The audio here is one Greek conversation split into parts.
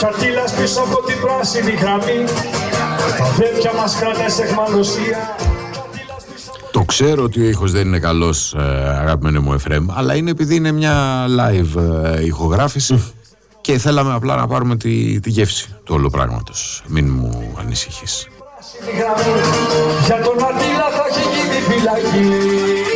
Χαρτίλας πίσω από την πράσινη γραμμή, τα αδέρφια μας κρατάει σε εχμαλωσία. Το ξέρω ότι ο ήχος δεν είναι καλός, αγαπημένο μου Εφραίμ, αλλά είναι επειδή είναι μια live ηχογράφηση και θέλαμε απλά να πάρουμε τη γεύση του όλου πράγματος. Μην μου ανησυχείς. Για τον Αττήλα θα έχει γίνει φυλακή.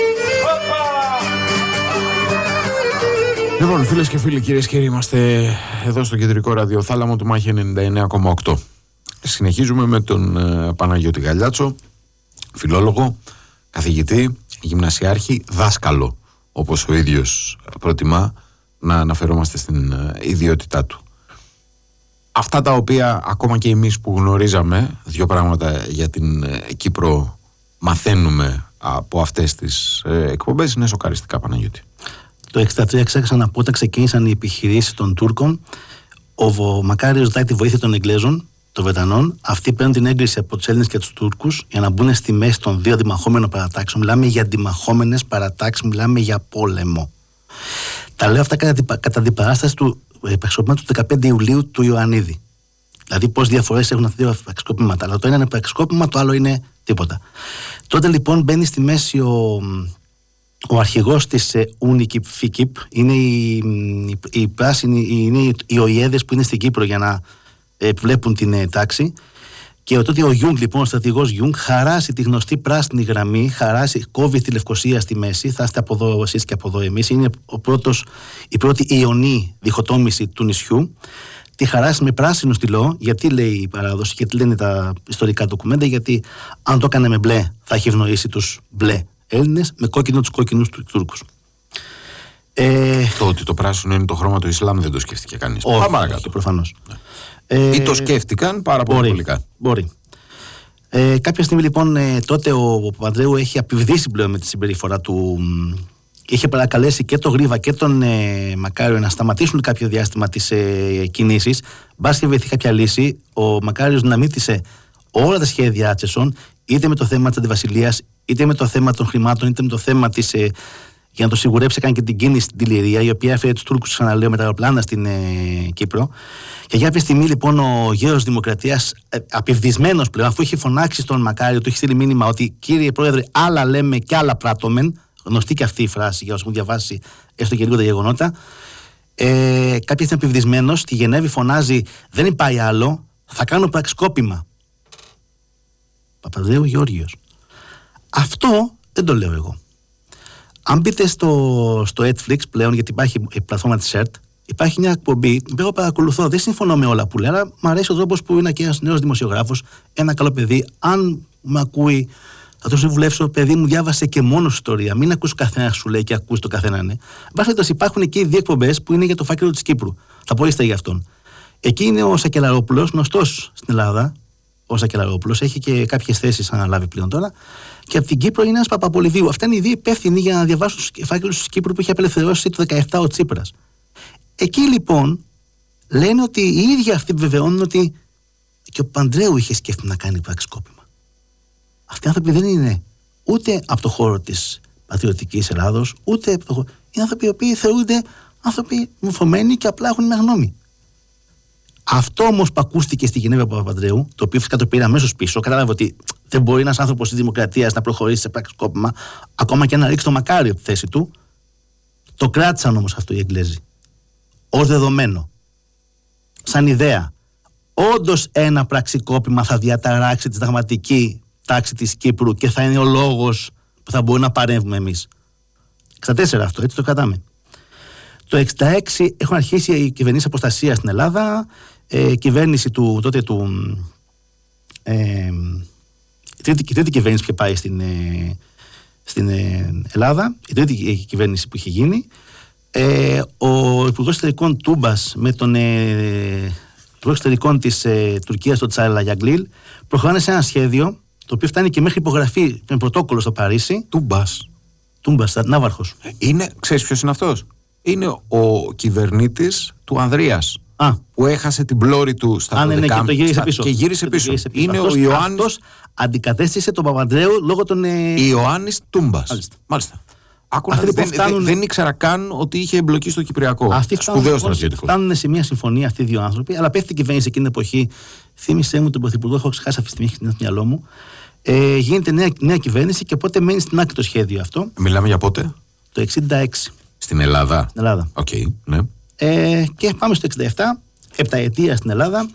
Λοιπόν, φίλες και φίλοι, κυρίες και κύριοι, είμαστε εδώ στο κεντρικό ραδιοθάλαμο του Μάχη 99,8. Συνεχίζουμε με τον Παναγιώτη Γαλιάτσο, φιλόλογο, καθηγητή, γυμνασιάρχη, δάσκαλο, όπως ο ίδιος προτιμά να αναφερόμαστε στην ιδιότητά του. Αυτά τα οποία ακόμα και εμείς που γνωρίζαμε, δύο πράγματα για την Κύπρο μαθαίνουμε από αυτές τις εκπομπές, είναι σοκαριστικά, Παναγιώτη. Το 1963 ξέχασα να πω, όταν ξεκίνησαν οι επιχειρήσεις των Τούρκων, ο Μακάριος ζητάει τη βοήθεια των Εγγλέζων, των Βρετανών. Αυτοί παίρνουν την έγκριση από τους Έλληνες και τους Τούρκους για να μπουν στη μέση των δύο αντιμαχόμενων παρατάξεων. Μιλάμε για αντιμαχόμενες παρατάξεις, μιλάμε για πόλεμο. Τα λέω αυτά κατά την παράσταση του πραξικοπήματος του 15 Ιουλίου του Ιωαννίδη. Δηλαδή, πώς διαφορές έχουν αυτά τα δύο πραξικοπήματα. Αλλά το ένα είναι πραξικόπημα, το άλλο είναι τίποτα. Τότε λοιπόν μπαίνει στη μέση ο αρχηγός της UNIKIP, FIKIP, είναι οι πράσινοι, είναι οι ΟΙΕΔες που είναι στην Κύπρο για να βλέπουν την τάξη. Και τότε ο Γιούγκ, λοιπόν, ο στρατηγός Γιούγκ, χαράσει τη γνωστή πράσινη γραμμή, κόβει τη Λευκοσία στη μέση. Θα είστε από εδώ εσείς και από εδώ εμείς. Είναι η πρώτη ιονή διχοτόμηση του νησιού. Τη χαράσει με πράσινο στυλό. Γιατί λέει η παράδοση, γιατί λένε τα ιστορικά ντοκουμέντα, γιατί αν το έκανε με μπλε θα έχει ευνοήσει τους μπλε Έλληνες, με κόκκινο τους κόκκινους Τούρκους. Το ότι το πράσινο είναι το χρώμα του Ισλάμ δεν το σκέφτηκε κανείς. Όχι, προφανώς. Ή το σκέφτηκαν πάρα πολύ πολικά. Μπορεί. Κάποια στιγμή λοιπόν τότε ο Παπανδρέου έχει απειβδίσει πλέον με τη συμπεριφορά του. Είχε παρακαλέσει και τον Γρίβα και τον Μακάριο να σταματήσουν κάποιο διάστημα τις κινήσεις. Μπας και βρεθεί κάποια λύση. Ο Μακάριος δυναμίτησε όλα τα σχέδια Άτσεσον, είτε με το θέμα της αντιβασιλείας, είτε με το θέμα των χρημάτων, είτε με το θέμα της. Για να το σιγουρέψει, έκανε και την κίνηση στην Τιλιρία, η οποία έφερε τους Τούρκους, ξαναλέω, με τα αεροπλάνα στην Κύπρο. Και για κάποια στιγμή λοιπόν ο γέρος Δημοκρατίας, απειβδισμένος πλέον, αφού είχε φωνάξει στον Μακάριο, του είχε στείλει μήνυμα ότι κύριε Πρόεδρε, άλλα λέμε και άλλα πράττομεν. Γνωστή και αυτή η φράση για όσους έχουν διαβάσει έστω και λίγο τα γεγονότα. Κάποια στιγμή απειβδισμένος, στη Γενέβη φωνάζει: δεν υπάρχει άλλο, θα κάνω πραξικόπημα. Παπανδρέου Γεώργιος. Αυτό δεν το λέω εγώ. Αν μπείτε στο Netflix πλέον, γιατί υπάρχει η πλατφόρμα της ΕΡΤ, υπάρχει μια εκπομπή που εγώ παρακολουθώ. Δεν συμφωνώ με όλα που λέει, αλλά μου αρέσει ο τρόπος που είναι και ένας νέος δημοσιογράφος, ένα καλό παιδί. Αν με ακούει, θα το συμβουλεύσω, παιδί μου, διάβασε και μόνο ιστορία. Μην ακούς καθένα σου λέει και ακούς το καθένα, ναι. Βάσει υπάρχουν εκεί δύο εκπομπές που είναι για το φάκελο της Κύπρου. Θα πω είστε για αυτόν. Εκεί είναι ο Σακελαρόπουλος, γνωστός στην Ελλάδα. Ο Σακελαρόπουλος έχει και κάποιες θέσεις αναλάβει πλέον τώρα. Και από την Κύπρο είναι ένας Παπαπολιβίου. Αυτά είναι οι δύο υπεύθυνοι για να διαβάσουν τους φάκελους της Κύπρου που είχε απελευθερώσει το 17 ο Τσίπρας. Εκεί λοιπόν λένε ότι οι ίδιοι αυτοί βεβαιώνουν ότι και ο Παπανδρέου είχε σκεφτεί να κάνει πραξικόπημα. Αυτοί οι άνθρωποι δεν είναι ούτε από το χώρο της πατριωτικής Ελλάδος, ούτε από το χώρο. Είναι άνθρωποι οι οποίοι θεωρούνται άνθρωποι μορφωμένοι και απλά έχουν μια γνώμη. Αυτό όμως που ακούστηκε στη Γενέβη από τον Παπανδρέου, το οποίο φυσικά το πήρε αμέσως πίσω, κατάλαβε ότι δεν μπορεί ένας άνθρωπος της Δημοκρατίας να προχωρήσει σε πραξικόπημα, ακόμα και να ρίξει το Μακάριο από τη θέση του. Το κράτησαν όμως αυτό οι Εγγλέζοι. Ως δεδομένο. Σαν ιδέα. Όντως ένα πραξικόπημα θα διαταράξει τη συνταγματική τάξη της Κύπρου και θα είναι ο λόγος που θα μπορούμε να παρέμβουμε εμείς. 64 αυτό, έτσι το κρατάμε. Το 66 έχουν αρχίσει οι κυβερνήσεις αποστασίας στην Ελλάδα, κυβέρνηση του τότε του. Η τρίτη κυβέρνηση που είχε πάει στην Ελλάδα, η τρίτη κυβέρνηση που είχε γίνει, ο Υπουργός Εξωτερικών Τούμπας με τον Υπουργό Εξωτερικών της Τουρκίας, τον Τσάρλα Γιαγκλίλ, προχωράνε σε ένα σχέδιο το οποίο φτάνει και μέχρι υπογραφή με πρωτόκολλο στο Παρίσι. Τούμπας, ναύαρχος. Ξέρεις ποιος είναι αυτός? Είναι ο κυβερνήτης του Ανδρείας. Που έχασε την πλώρη του στα 12 και γύρισε πίσω. Είναι ο Ιωάννης. Αυτός αντικατέστησε τον Παπανδρέου λόγω των. Ιωάννης Τούμπας. Μάλιστα. Δεν ήξερα καν ότι είχε εμπλοκή στο Κυπριακό. Σπουδαίο στρατιωτικό. Φτάνουν σε μια συμφωνία αυτοί οι δύο άνθρωποι, αλλά πέφτει η κυβέρνηση εκείνη την εποχή. Θύμισε μου τον Πρωθυπουργό, έχω ξεχάσει αυτή τη στιγμή στο μυαλό μου. Γίνεται νέα κυβέρνηση και οπότε μένει στην άκρη το σχέδιο αυτό. Μιλάμε για πότε? Το 1966. Στην Ελλάδα. Οκ, ναι. Και πάμε στο 1967, επταετία στην Ελλάδα.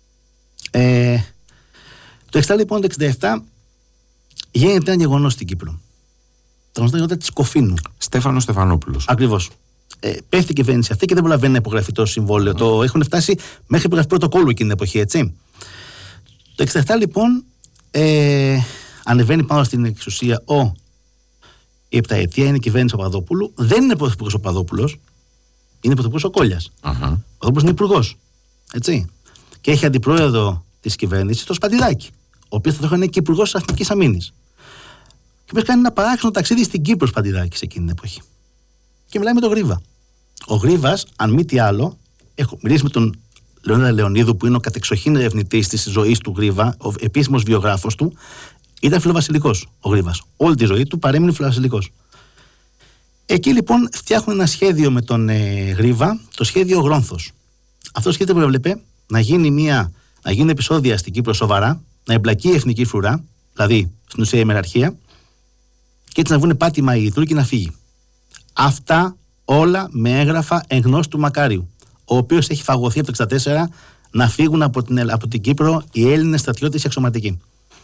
Το 1967 λοιπόν, το 1967 γίνεται ένα γεγονός στην Κύπρο. Τα γνωστά γεγονότα της Κοφίνου. Στέφανος Στεφανόπουλος. Ακριβώς. Πέφτει η κυβέρνηση αυτή και δεν προλαβαίνει να υπογραφεί το συμβόλαιο. Το έχουν φτάσει μέχρι υπογραφή πρωτοκόλλου εκείνη την εποχή, έτσι. Το 1967 λοιπόν ανεβαίνει πάνω στην εξουσία η επταετία, είναι η κυβέρνηση Παπαδόπουλου. Δεν είναι πρωθυπουργός ο Παπαδόπουλος, είναι πρωθυπουργός ο Κόλλιας. Ο Παπαδόπουλος είναι υπουργός. Έτσι. Και έχει αντιπρόεδρο της κυβέρνησης το Σπαντιδάκη, ο οποίος θα είναι και υπουργός της Εθνικής Αμήνης. Και ο οποίος κάνει ένα παράξενο ταξίδι στην Κύπρο Σπαντιδάκη σε εκείνη την εποχή. Και μιλάει με τον Γρίβα. Ο Γρίβας, αν μη τι άλλο, έχω μιλήσει με τον Λεωνίδα Λεωνίδου, που είναι ο κατεξοχήν ερευνητής της ζωής του Γρίβα, ο επίσημος βιογράφος του, ήταν φιλοβασιλικός ο Γρίβας. Όλη τη ζωή του παρέμεινε φιλοβασιλικός. Εκεί λοιπόν φτιάχνουν ένα σχέδιο με τον Γρίβα, το σχέδιο Γρόνθος. Αυτό το σχέδιο προέβλεπε να γίνουν επεισόδια στην Κύπρο σοβαρά, να εμπλακεί η εθνική φρουρά, δηλαδή στην ουσία η ημεραρχία, και έτσι να βγουν πάτημα οι Τούρκοι να φύγει. Αυτά όλα με έγγραφα εγνώστου Μακάριου, ο οποίος έχει φαγωθεί από το 1964 να φύγουν από την Κύπρο οι Έλληνες στρατιώτες οι αξιωματικοί.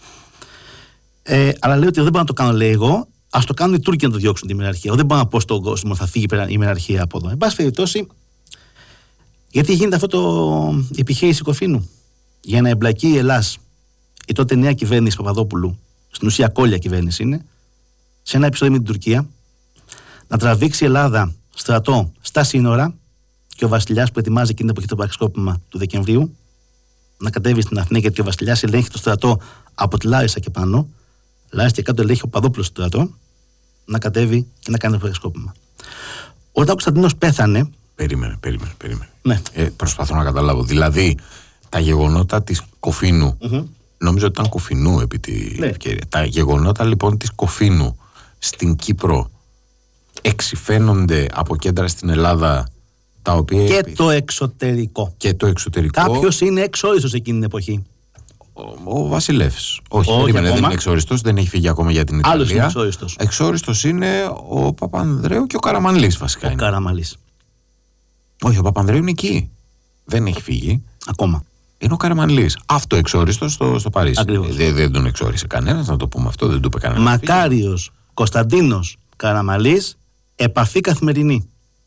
Αλλά λέει ότι δεν μπορώ να το κάνω, λέει εγώ, ας το κάνουν οι Τούρκοι να το διώξουν την ημεραρχία. Εγώ δεν μπορώ να πω στον κόσμο θα φύγει η ημεραρχία από εδώ. Εν πάση περιπτώσει, γιατί γίνεται η επιχείρηση Κοφίνου? Για να εμπλακεί η Ελλάς, η τότε νέα κυβέρνηση Παπαδόπουλου, στην ουσία κόλλια κυβέρνηση είναι, σε ένα επεισόδιο με την Τουρκία, να τραβήξει η Ελλάδα στρατό στα σύνορα και ο βασιλιάς που ετοιμάζει εκείνη την εποχή το πραξικόπημα του Δεκεμβρίου να κατέβει στην Αθήνα, γιατί ο βασιλιάς ελέγχει το στρατό από τη Λάρισα και πάνω. Λάρισα και κάτω ελέγχει ο Παπαδόπουλος στο στρατό, να κατέβει και να κάνει το πραξικόπημα. Όταν ο Κωνσταντίνος πέθανε. Περίμενε. Ναι. Προσπαθώ να καταλάβω. Δηλαδή, τα γεγονότα της Κοφίνου, νομίζω ότι ήταν Κοφινού επί τη ευκαιρία. Τα γεγονότα λοιπόν της Κοφίνου στην Κύπρο εξυφαίνονται από κέντρα στην Ελλάδα, τα οποία. Και το εξωτερικό. Κάποιος είναι εξόριστος εκείνη την εποχή. Ο Βασιλεύς. Όχι, περίμενε, δεν είναι εξόριστος, δεν έχει φύγει ακόμα για την Ιταλία. Άλλος είναι εξόριστος. Εξόριστος είναι ο Παπανδρέου και ο Καραμανλής βασικά. Καραμανλής. Όχι, ο Παπανδρέου είναι εκεί. Δεν έχει φύγει. Ακόμα. Είναι ο Καραμανλής. Αυτό εξόριστος στο Παρίσι. Δεν τον εξόρισε κανένας, να το πούμε αυτό, δεν του είπε κανένας. Μακάριος Κωνσταντίνος Καραμανλής, επαφή καθημερινή.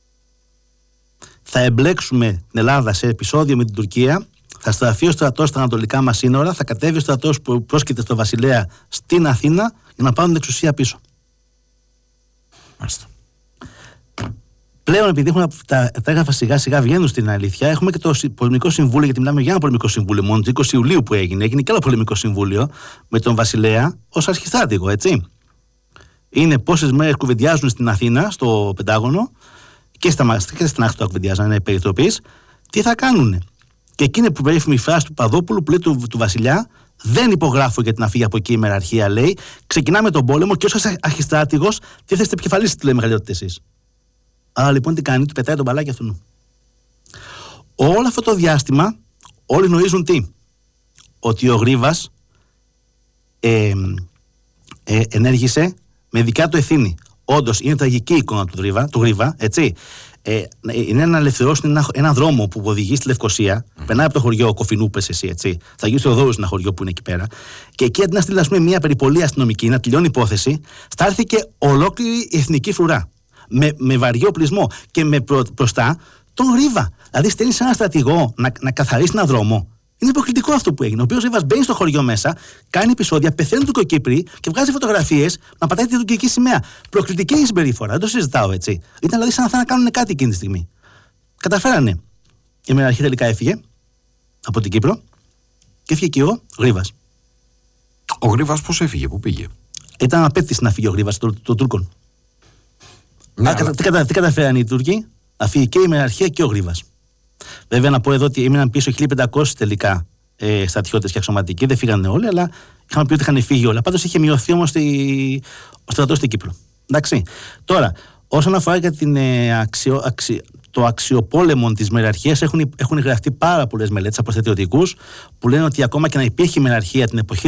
Θα εμπλέξουμε την Ελλάδα σε επεισόδιο με την Τουρκία. Θα στραφεί ο στρατός στα ανατολικά μας σύνορα. Θα κατέβει ο στρατός που πρόσκειται στο Βασιλέα στην Αθήνα για να πάρουν την εξουσία πίσω. Μάλιστα. Πλέον, επειδή τα έγγραφα σιγά σιγά βγαίνουν στην αλήθεια, έχουμε και το Πολεμικό Συμβούλιο, γιατί μιλάμε για ένα Πολεμικό Συμβούλιο μόνο, το 20 Ιουλίου που έγινε. Έγινε και άλλο Πολεμικό Συμβούλιο με τον Βασιλέα ως αρχιστράτηγο, έτσι. Είναι πόσες μέρες κουβεντιάζουν στην Αθήνα, στο Πεντάγωνο, και στην άκρη του κουβεντιάζουν, είναι περιτροπής, τι θα κάνουνε. Και εκείνη που περίφημη φράση του Παδόπουλου που λέει του Βασιλιά, δεν υπογράφω για να φύγει από εκεί η ημεραρχία, λέει. Ξεκινάμε τον πόλεμο και ως αρχιστράτηγος τι θες επικεφαλής, τι λέει μεγαλειότητα εσείς. Άρα λοιπόν τι κάνει, του πετάει τον μπαλάκι αυτού. Όλο αυτό το διάστημα όλοι γνωρίζουν τι? Ότι ο Γρίβας ενέργησε με δικιά του ευθύνη. Όντως είναι τραγική η εικόνα του Γρίβα, έτσι. Είναι να ελευθερώσουν ένα δρόμο που οδηγεί στη Λευκοσία. Περνάει από το χωριό Κοφινού, πες εσύ, έτσι. Θα γίνει στο Θεοδόρου, ένα χωριό που είναι εκεί πέρα. Και εκεί αντί να στείλει μια περιπολία αστυνομική, να τελειώνει υπόθεση, στάλθηκε ολόκληρη η εθνική φρουρά. Με βαριό οπλισμό και με μπροστά τον Γρίβα. Δηλαδή στέλνει ένα στρατηγό να καθαρίσει ένα δρόμο. Είναι προκλητικό αυτό που έγινε. Ο οποίος Γρίβας μπαίνει στο χωριό μέσα, κάνει επεισόδια, πεθαίνουν Τουρκοκύπροι και βγάζει φωτογραφίες να πατάει την τουρκική σημαία. Προκλητική η συμπεριφορά, δεν το συζητάω, έτσι. Ήταν δηλαδή σαν να κάνουν κάτι εκείνη τη στιγμή. Καταφέρανε. Η ημεραρχία τελικά έφυγε από την Κύπρο και έφυγε και ο Γρίβας. Ο Γρίβας πώς έφυγε, πού πήγε? Ήταν απέτηση να φύγει ο Γρίβας των Τούρκων. Τι καταφέρανε οι Τούρκοι? Να φύγει και η ημεραρχία και ο Γρίβας. Βέβαια, να πω εδώ ότι έμειναν πίσω 1500 τελικά στρατιώτες και αξιωματικοί. Δεν φύγανε όλοι, αλλά είχαμε πει ότι είχαν φύγει όλα. Πάντως είχε μειωθεί όμως ο στρατός στην Κύπρο. Εντάξει. Τώρα, όσον αφορά για την, το αξιοπόλεμο της μεραρχίας, έχουν γραφτεί πάρα πολλές μελέτες από στρατιωτικούς που λένε ότι ακόμα και να υπήρχε μεραρχία την εποχή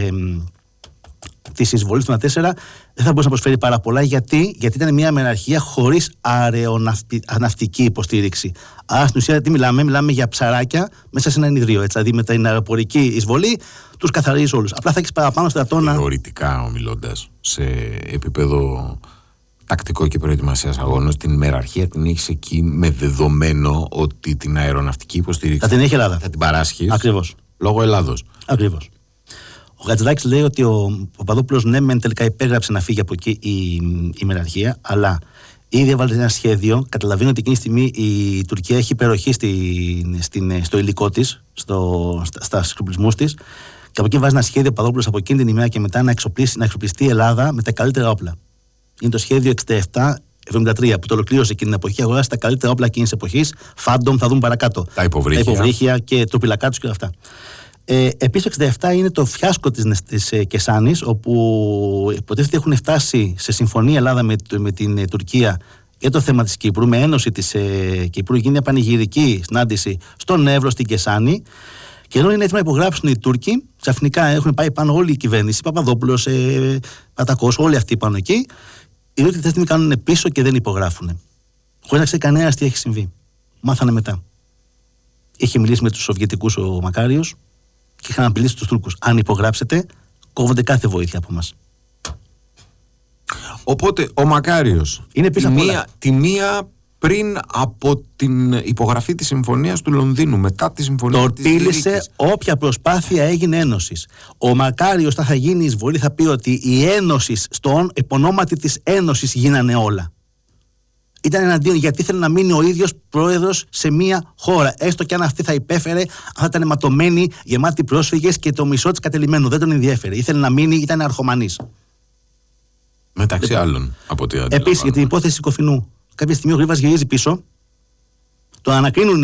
της εισβολής του 1904, δεν θα μπορούσε να προσφέρει πάρα πολλά. Γιατί ήταν μια μεραρχία χωρίς αεροναυτική υποστήριξη. Άρα στην ουσία τι μιλάμε για ψαράκια μέσα σε ένα ενιδρίο. Δηλαδή με την αεροπορική εισβολή τους καθαρίζεις όλους. Απλά θα έχεις παραπάνω στρατόνα. Θεωρητικά ομιλώντας, σε επίπεδο τακτικό και προετοιμασίας αγώνων, την μεραρχία την έχεις εκεί με δεδομένο ότι την αεροναυτική υποστήριξη θα την έχει η Ελλάδα. Θα την παράσχεις. Ακριβώς. Λόγω Ελλάδος. Ακριβώς. Ο Χατζηδάκης λέει ότι ο Παπαδόπουλος ναι μεν τελικά υπέγραψε να φύγει από εκεί η μεραρχία, αλλά ήδη έβαλε ένα σχέδιο. Καταλαβαίνω ότι εκείνη τη στιγμή η Τουρκία έχει υπεροχή στο υλικό της, στα εξοπλισμούς της, και από εκεί βάζει ένα σχέδιο ο Παπαδόπουλος από εκείνη την ημέρα και μετά να εξοπλιστεί η Ελλάδα με τα καλύτερα όπλα. Είναι το σχέδιο 67-73 που το ολοκλήρωσε εκείνη την εποχή. Αγοράσει τα καλύτερα όπλα εκείνη τη εποχή. Φάντομ, θα δούμε παρακάτω. Τα υποβρύχια Και το πυλακά του και όλα αυτά. Επίσης το 67 είναι το φιάσκο της Κεσάνης, όπου υποτίθεται έχουν φτάσει σε συμφωνία Ελλάδα με την Τουρκία για το θέμα της Κύπρου, με ένωση της Κύπρου. Γίνει μια πανηγυρική συνάντηση στον Εύρο, στην Κεσάνη, και ενώ είναι έτοιμοι να υπογράψουν οι Τούρκοι, ξαφνικά έχουν πάει πάνω όλη η κυβέρνηση, Παπαδόπουλος, Πατακός, όλοι αυτοί πάνω εκεί. Οι Τούρκοι τι κάνουν πίσω και δεν υπογράφουν. Χωρίς να ξέρει κανένας τι έχει συμβεί. Μάθανε μετά. Είχε μιλήσει με τους Σοβιετικούς ο Μακάριος και είχαν απειλήσει τους Τούρκους. Αν υπογράψετε, κόβονται κάθε βοήθεια από μας. Οπότε ο Μακάριος είναι πίσω από τη μία πριν από την υπογραφή της συμφωνίας του Λονδίνου, μετά τη συμφωνία της Λυρίκης. Τορπίλησε όποια προσπάθεια έγινε ένωσης. Ο Μακάριος θα γίνει εισβολή, θα πει ότι οι ένωσης, στον επωνόματι της ένωσης γίνανε όλα. Ήταν εναντίον, γιατί ήθελε να μείνει ο ίδιος πρόεδρος σε μία χώρα. Έστω και αν αυτή θα υπέφερε, αν θα ήταν αιματωμένη, γεμάτη πρόσφυγες και το μισό της κατελημμένου. Δεν τον ενδιέφερε. Ήθελε να μείνει, ήταν αρχομανής. Μεταξύ άλλων, από ό,τι αντιλαμβάνομαι. Επίσης, για την υπόθεση Κοφινού. Κάποια στιγμή ο Γρήβας γυρίζει πίσω. Το ανακρίνουν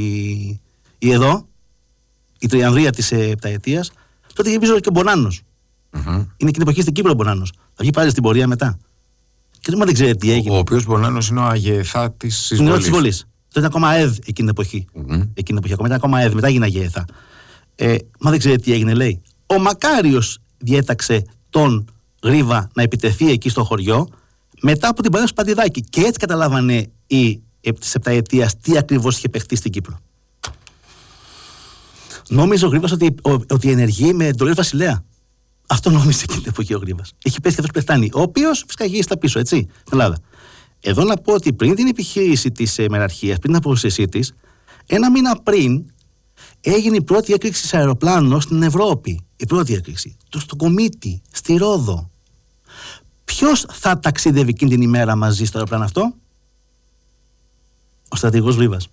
η τριανδρία της επταετίας. Τότε γυρίζει πίσω και ο Μπονάνος. Είναι εκείνη την εποχή στην Κύπρο ο Μπονάνος. Θα βγει πάλι στην πορεία μετά. Και δεν ξέρει τι έγινε. Ο οποίος Μπονάνος είναι ο αγιεθά της εισβολής. Τότε ήταν ακόμα ΑΕΔ εκείνη την εποχή. Εκείνη την εποχή ακόμα ήταν ακόμα ΑΕΔ, μετά έγινε αγιεθά. Μα δεν ξέρει τι έγινε, λέει. Ο Μακάριος διέταξε τον Γρήβα να επιτεθεί εκεί στο χωριό μετά από την παρέμβαση του Παντιδάκη. Και έτσι καταλάβανε της επταετίας τι ακριβώς είχε παιχτεί στην Κύπρο. Νόμιζε ο Γρήβας ότι ενεργεί με εντολές βασιλέα. Αυτό νόμιζε εκείνη την εποχή ο Γρήβας. Έχει πέσει και αυτός πεθάνει. Ο οποίος φυσικά γύρισε στα πίσω, έτσι, στην Ελλάδα. Εδώ να πω ότι πριν την επιχείρηση της μεραρχίας, πριν την απόσυρσή της, ένα μήνα πριν έγινε η πρώτη έκρηξη σε αεροπλάνο στην Ευρώπη. Η πρώτη έκρηξη. Στο Κομίτη, στη Ρόδο. Ποιος θα ταξίδευε εκείνη την ημέρα μαζί στο αεροπλάνο αυτό? Ο στρατηγός Γρήβας.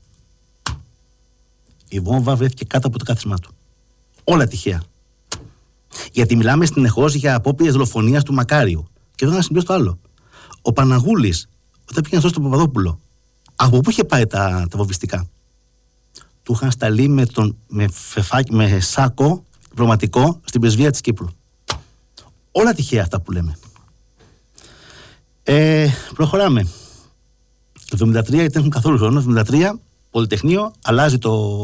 Η βόμβα βρέθηκε κάτω από το κάθισμά του. Όλα τυχαία. Γιατί μιλάμε συνεχώς για απόπειρες δολοφονίας του Μακάριου. Και εδώ να συμπληρώσω το άλλο. Ο Παναγούλης, όταν πήγε να σώσει τον Παπαδόπουλο, από πού είχε πάει τα βομβιστικά? Του είχαν σταλεί με σάκο διπλωματικό στην πρεσβεία της Κύπρου. Όλα τυχαία αυτά που λέμε. Προχωράμε. Το 1973, γιατί δεν έχουν καθόλου χρόνο. Το 1973, Πολυτεχνείο, αλλάζει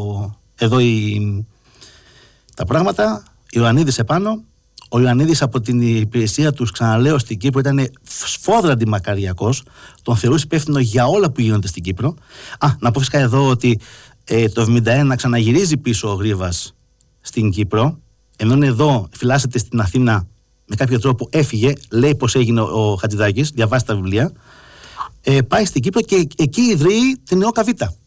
τα πράγματα. Ιωαννίδης επάνω. Ο Ιωαννίδης από την υπηρεσία του, ξαναλέω, στην Κύπρο ήταν σφόδρα αντιμακαριακός. Τον θεωρούσε υπεύθυνο για όλα που γίνονται στην Κύπρο. Να πω φυσικά εδώ ότι το 1971 ξαναγυρίζει πίσω ο Γρήβας στην Κύπρο. Ενώ είναι εδώ, φυλάσσεται στην Αθήνα, με κάποιο τρόπο έφυγε. Λέει πως έγινε ο Χατζηδάκης, διαβάσει τα βιβλία. Πάει στην Κύπρο και εκεί ιδρύει την ΕΟΚΑΒ.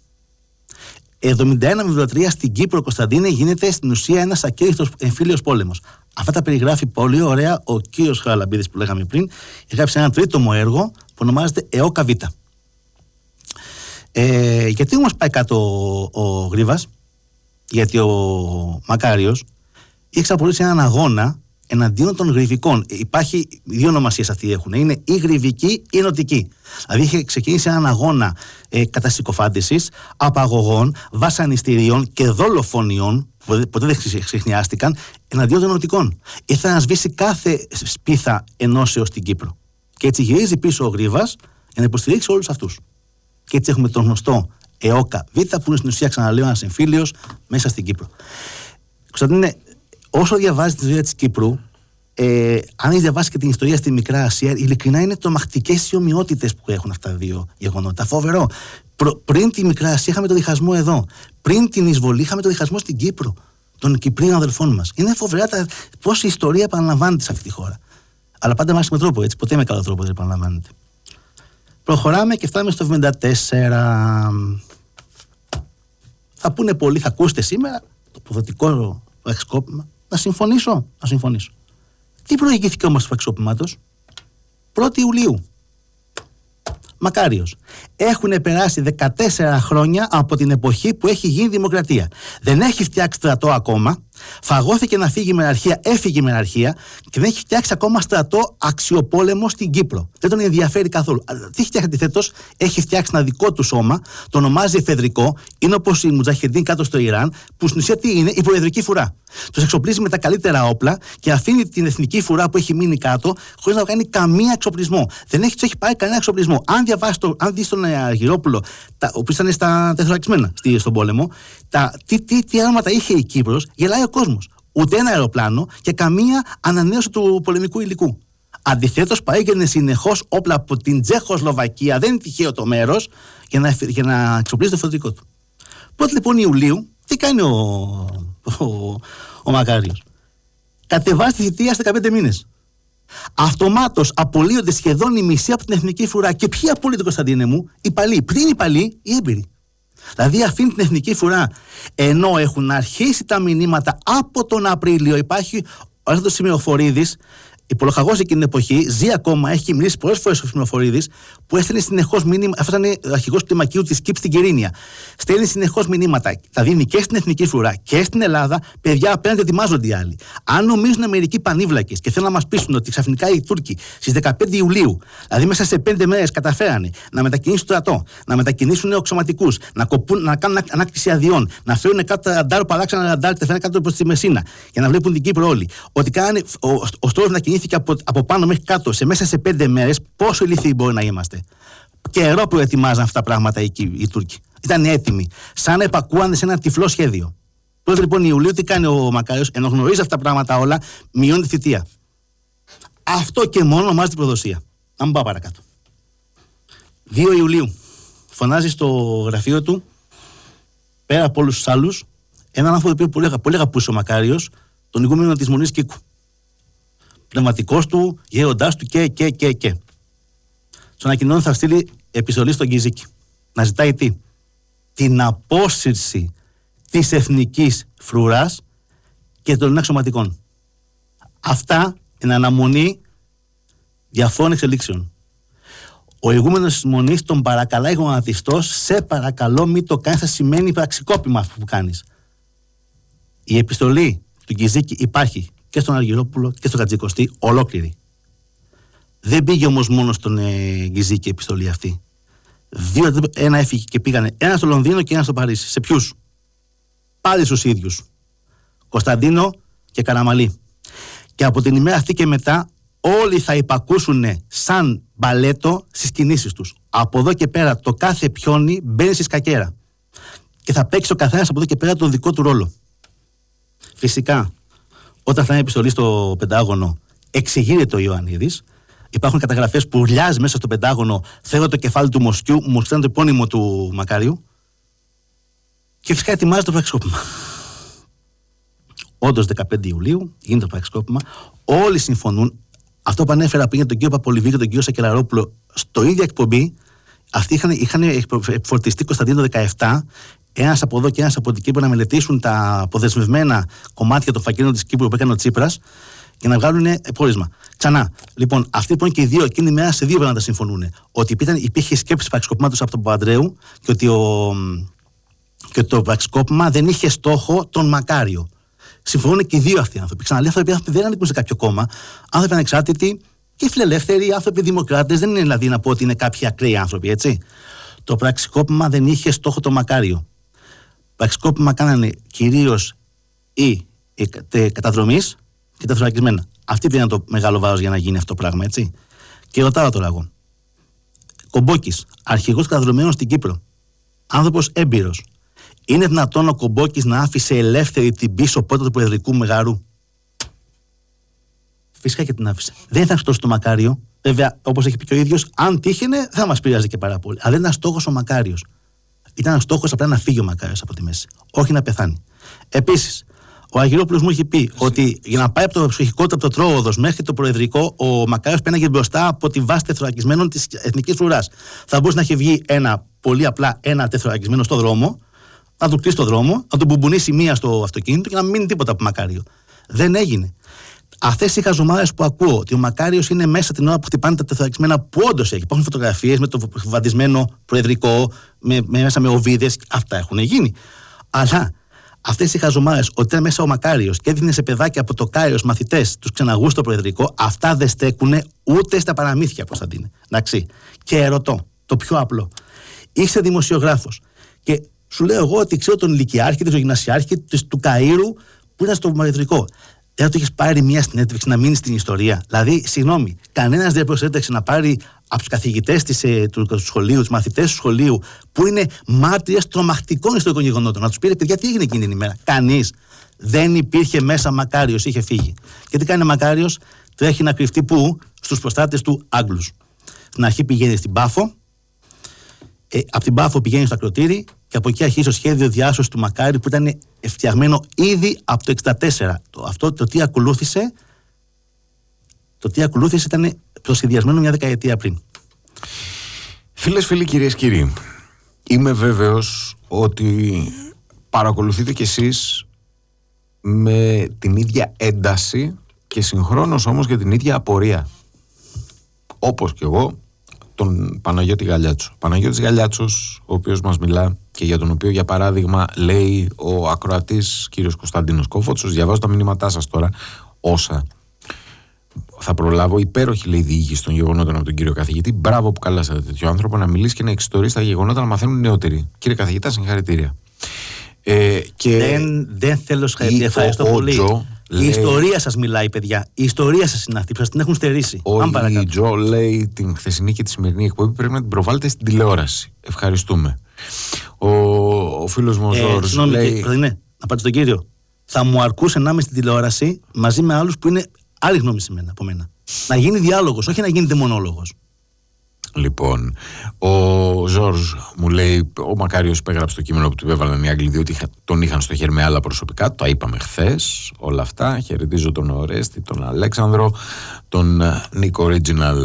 1971-1973 στην Κύπρο, Κωνσταντίνε, γίνεται στην ουσία ένας ακήρυχτος εμφύλιος πόλεμος. Αυτά τα περιγράφει πολύ ωραία ο κύριος Χαραλαμπίδης που λέγαμε πριν. Έγραψε ένα τρίτομο έργο που ονομάζεται ΕΟΚΑΒ. Γιατί όμως πάει κάτω ο Γρήβας? Γιατί ο Μακάριος είχε ξαπολύσει έναν αγώνα εναντίον των γρηβικών. Υπάρχει δύο ονομασίες αυτοί έχουν. Είναι η γρηβική ή η ενωτική. Δηλαδή είχε ξεκινήσει έναν αγώνα κατά συκοφάντησης, απαγωγών, βασανιστήριων και δολοφονιών, που ποτέ δεν ξεχνιάστηκαν, εναντίον των ενωτικών. Ήθελε να σβήσει κάθε σπίθα ενώσεως στην Κύπρο. Και έτσι γυρίζει πίσω ο Γρίβας για να υποστηρίξει όλους αυτούς. Και έτσι έχουμε τον γνωστό ΕΟΚΑ Β, που είναι στην ουσία, ξαναλέω, ένας εμφύλιος μέσα στην Κύπρο. Κωνσταντίνε, όσο διαβάζει τη ζωή της Κύπρου, αν έχει διαβάσει και την ιστορία στη Μικρά Ασία, ειλικρινά είναι τρομακτικές οι ομοιότητες που έχουν αυτά τα δύο γεγονότα. Φοβερό. Πριν τη Μικρά Ασία είχαμε το διχασμό εδώ. Πριν την εισβολή είχαμε το διχασμό στην Κύπρο, των Κυπρίων αδελφών μας. Είναι φοβερά πώς η ιστορία επαναλαμβάνεται σε αυτή τη χώρα. Αλλά πάντα με άσχημο τρόπο, έτσι. Ποτέ με καλό τρόπο δεν επαναλαμβάνεται. Προχωράμε και φτάνουμε στο 1974. Θα πούνε πολλοί, θα ακούσετε σήμερα το αποδοτικό πραξικόπημα. Να συμφωνήσω. Τι προηγήθηκε όμως του πραξικόπηματος? 1η Ιουλίου. Μακάριος. Έχουν περάσει 14 χρόνια από την εποχή που έχει γίνει δημοκρατία. Δεν έχει φτιάξει στρατό ακόμα. Φαγώθηκε να φύγει η μοναρχία, έφυγε η μοναρχία και δεν έχει φτιάξει ακόμα στρατό αξιοπόλεμο στην Κύπρο. Δεν τον ενδιαφέρει καθόλου. Τι έχει φτιάξει αντιθέτως? Έχει φτιάξει ένα δικό του σώμα, το ονομάζει εφεδρικό, είναι όπως η Μουτζαχεντίν κάτω στο Ιράν, που στην ουσία τι είναι? Η προεδρική φουρά. Τους εξοπλίζει με τα καλύτερα όπλα και αφήνει την εθνική φουρά που έχει μείνει κάτω χωρίς να κάνει καμία εξοπλισμό. Τους έχει πάρει κανένα εξοπλισμό. Αν δεις τον Αργυρόπουλο, ο οποίος ήταν στα τεθωρακισμένα στον πόλεμο, τι άρματα είχε η Κύπρος, γελάει ο κόσμος. Ούτε ένα αεροπλάνο και καμία ανανέωση του πολεμικού υλικού. Αντιθέτως, παρήγγελνε συνεχώς όπλα από την Τσεχοσλοβακία, δεν είναι τυχαίο το μέρος, για να εξοπλίσει το εφεδρικό του. Πρώτη λοιπόν Ιουλίου, τι κάνει ο Μακάριος? Κατεβάζει τη θητεία στα 15 μήνες. Αυτομάτως απολύονται σχεδόν οι μισοί από την εθνική φουρά. Και ποιοι απολύονται, Κωνσταντίνε μου? Οι παλιοί. Πριν οι παλιοί, οι έμπειροι. Δηλαδή αφήνει την εθνική φουρά, ενώ έχουν αρχίσει τα μηνύματα από τον Απρίλιο. Υπάρχει ο Αλέξανδρος Σημειοφορίδης, υπολοχαγός εκείνη την εποχή, ζει ακόμα, έχει μιλήσει πολλές φορές ο Σημειοφορίδης, που έστελνε συνεχώς μήνυμα. Αυτό ήταν ο αρχηγός του κλιμακίου της ΚΙΠ στην Κυρίνια. Στέλνει συνεχώς μηνύματα. Τα δίνει και στην εθνική φουρά και στην Ελλάδα. Παιδιά, απέναντι ετοιμάζονται οι άλλοι. Αν νομίζουν μερικοί πανίβλακες και θέλουν να μας πείσουν ότι ξαφνικά οι Τούρκοι στις 15 Ιουλίου, δηλαδή μέσα σε 5 μέρες, καταφέρανε να μετακινήσουν στρατό, να μετακινήσουν νεοξωματικούς, να κάνουν ανάκτηση αδειών, να φέρουν κάτω τα ραντάρ, παράξενα ραντάρ και τα φέρουν κάτω προς τη Μεσίνα, για να βλέπουν την Κύπρο όλοι. Ότι ο στόλος να κινήθηκε από πάνω μέχρι κάτω μέσα σε 5 μέρες, πόσο ηλίθιοι μπορεί να είμαστε. Καιρό που ετοιμάζαν αυτά τα πράγματα οι Τούρκοι. Ήταν έτοιμοι. Σαν να επακούανε σε ένα τυφλό σχέδιο. Πρώτα λοιπόν Ιουλίου, τι κάνει ο Μακάριος? Ενώ γνωρίζει αυτά τα πράγματα όλα, μειώνει τη θητεία. Αυτό και μόνο ονομάζεται προδοσία. Να μην πάω παρακάτω. 2 Ιουλίου. Φωνάζει στο γραφείο του, πέρα από όλους τους άλλους, έναν άνθρωπο που πολύ αγαπούσε ο Μακάριος, τον ηγούμενο της Μονής Κίκου. Πνευματικός του, γέροντάς του και. Στον ανακοινώνει θα στείλει επιστολή στον Κιζίκη. Να ζητάει τι? Την απόσυρση της εθνικής φρουράς και των εξωματικών. Αυτά είναι αναμονή διαφόρων εξελίξεων. Ο ηγούμενος της Μονής τον παρακαλάει γονατιστός, σε παρακαλώ μην το κάνεις, θα σημαίνει πραξικόπημα αυτό που κάνεις. Η επιστολή του Κιζίκη υπάρχει και στον Αργυρόπουλο και στον Χατζικοστή, ολόκληρη. Δεν πήγε όμως μόνο στον Γκυζίκη η επιστολή αυτή. Ένα έφυγε και πήγανε. Ένα στο Λονδίνο και ένα στο Παρίσι. Σε ποιους? Πάλι στους ίδιους. Κωνσταντίνο και Καραμαλή. Και από την ημέρα αυτή και μετά όλοι θα υπακούσουν σαν μπαλέτο στις κινήσεις τους. Από εδώ και πέρα το κάθε πιόνι μπαίνει στη σκακέρα. Και θα παίξει ο καθένας από εδώ και πέρα τον δικό του ρόλο. Φυσικά, όταν φτάνει η επιστολή στο Πεντάγωνο, εξηγείται ο Ιωαννίδης. Υπάρχουν καταγραφές που ουρλιάζει μέσα στο Πεντάγωνο, θέλω το κεφάλι του Μοσκιού, μου ήταν το επώνυμο του Μακάριου. Και φυσικά ετοιμάζεται το πραξικόπημα. Όντως 15 Ιουλίου γίνεται το πραξικόπημα. Όλοι συμφωνούν. Αυτό που ανέφερα πριν για τον κύριο Παπολιβίου και τον κύριο Σακελαρόπουλο, στο ίδιο εκπομπή, αυτοί είχαν φορτιστεί Κωνσταντίνο 17. Ένας από εδώ και ένας από την Κύπρο να μελετήσουν τα αποδεσμευμένα κομμάτια των φακέλων της Κύπρου που έκανε ο Τσίπρας και να βγάλουν πόρισμα. Ξανά. Λοιπόν, αυτοί λοιπόν και οι δύο εκείνη η μέρα σε δύο πράγματα συμφωνούν. Ότι υπήρχε σκέψη πραξικόπηματος από τον Παπανδρέου και ότι το πραξικόπημα δεν είχε στόχο τον Μακάριο. Συμφωνούν και οι δύο αυτοί οι άνθρωποι. Ξαναλέω, άνθρωποι δεν ανήκουν σε κάποιο κόμμα. Άνθρωποι ανεξάρτητοι και φιλελεύθεροι, άνθρωποι δημοκράτες. Δεν είναι δηλαδή να πω ότι είναι κάποιοι ακραίοι άνθρωποι, έτσι. Το πραξικόπημα δεν είχε στόχο τον Μακάριο. Πραξικόπημα κάνανε κυρίως οι καταδρομείς και τα θωρακισμένα. Αυτοί πήραν το μεγάλο βάρος για να γίνει αυτό το πράγμα, έτσι. Και ρωτάω τώρα εγώ. Κομπόκης, αρχηγός καταδρομένων στην Κύπρο. Άνθρωπος έμπειρος. Είναι δυνατόν ο Κομπόκης να άφησε ελεύθερη την πίσω πόρτα του προεδρικού μεγαρού? Φυσικά και την άφησε. Δεν ήταν στόχος το Μακάριο. Βέβαια, όπως έχει πει και ο ίδιος, αν τύχαινε, θα μας πειράζει και πάρα πολύ. Αλλά δεν ήταν στόχος ο Μακάριος. Ήταν στόχος απλά να φύγει ο Μακάριος από τη μέση. Όχι να πεθάνει. Επίσης, ο Αργυρόπουλος μου είχε πει ότι για να πάει από το ψυχικότητα από το Τρόοδος μέχρι το προεδρικό, ο Μακάριος πέναγε μπροστά από τη βάση τεθωρακισμένων της Εθνικής Φρουράς. Θα μπορούσε να έχει βγει πολύ απλά ένα τεθωρακισμένο στο δρόμο, να του κλείσει το δρόμο, να του μπουμπουνίσει μία στο αυτοκίνητο και να μην μείνει τίποτα από Μακάριο. Δεν έγινε. Αυτές οι χαζομάρες που ακούω, ότι ο Μακάριος είναι μέσα την ώρα που χτυπάνε τα τεθωρακισμένα, που όντως έχει. Υπάρχουν φωτογραφίες με το βαντισμένο προεδρικό, μέσα με οβίδες, αυτά έχουν γίνει. Αλλά αυτές οι χαζομάρες, ότι ήταν μέσα ο Μακάριος και έδινε σε παιδάκια από το Κάιος μαθητές τους ξεναγούς στο προεδρικό, αυτά δεν στέκουν ούτε στα παραμύθια, Κωνσταντίνε. Εντάξει. Και ρωτώ, το πιο απλό. Είσαι δημοσιογράφος και σου λέω εγώ ότι ξέρω τον ηλικιάρχη, τον γυμνασιάρχη του Καΐρου που ήταν στο προεδρικό. Δεν του έχει πάρει μία συνέντευξη να μείνει στην ιστορία? Δηλαδή, συγγνώμη, κανένας δεν προσέταξε να πάρει από τους καθηγητές του σχολείου, τους μαθητές του σχολείου, που είναι μάρτυρες τρομακτικών ιστορικών γεγονότων, να τους πει: παιδιά, τι έγινε εκείνη την ημέρα? Κανείς. Δεν υπήρχε μέσα Μακάριος, είχε φύγει. Και τι κάνει ο Μακάριος? Τρέχει να κρυφτεί πού? Στους προστάτες του Άγγλους. Στην αρχή πηγαίνει στην Πάφο, από την Πάφο πηγαίνει στο Ακροτήρι και από εκεί αρχίζει το σχέδιο διάσωσης του Μακάριου που ήταν φτιαγμένο ήδη από το 1964. Το τι ακολούθησε ήταν προσχεδιασμένο μια δεκαετία πριν. Φίλες, φίλοι, κυρίες, κύριοι, είμαι βέβαιος ότι παρακολουθείτε κι εσείς με την ίδια ένταση και συγχρόνως όμως και την ίδια απορία, όπως και εγώ, τον Παναγιώτη Γαλιάτσο. Παναγιώτης Γαλιάτσος, ο οποίος μας μιλά και για τον οποίο, για παράδειγμα, λέει ο ακροατής κύριος Κωνσταντίνος Κόφωτσος. Διαβάζω τα μηνύματά σας τώρα, όσα θα προλάβω. Υπέροχη, λέει, διήγηση των γεγονότων από τον κύριο καθηγητή. Μπράβο που καλάσατε τέτοιο άνθρωπο να μιλήσει και να εξιστορήσει τα γεγονότα, να μαθαίνουν οι νεότεροι. Κύριε καθηγητά, συγχαρητήρια. Δεν θέλω συγχαρητήρια. Ευχαριστώ πολύ. Η ιστορία σας μιλάει, παιδιά. Η ιστορία σας είναι αυτή που σας την έχουν στερήσει. Ο Τζο λέει την χθεσινή και τη σημερινή εκπομπή πρέπει να την προβάλλετε στην τηλεόραση. Ευχαριστούμε. Ο φίλος μου ο Ζόρζ λέει. Να πάτε στον κύριο. Θα μου αρκούσε να είμαι στην τηλεόραση μαζί με άλλους που είναι άλλη γνώμη από μένα. Να γίνει διάλογος, όχι να γίνεται μονόλογος. Λοιπόν, ο Ζόρζ μου λέει, ο Μακάριος υπέγραψε το κείμενο που του έβαλαν οι Άγγλοι, διότι τον είχαν στο χέρι με άλλα προσωπικά. Το είπαμε χθες όλα αυτά. Χαιρετίζω τον Ορέστη, τον Αλέξανδρο, τον Νίκο Original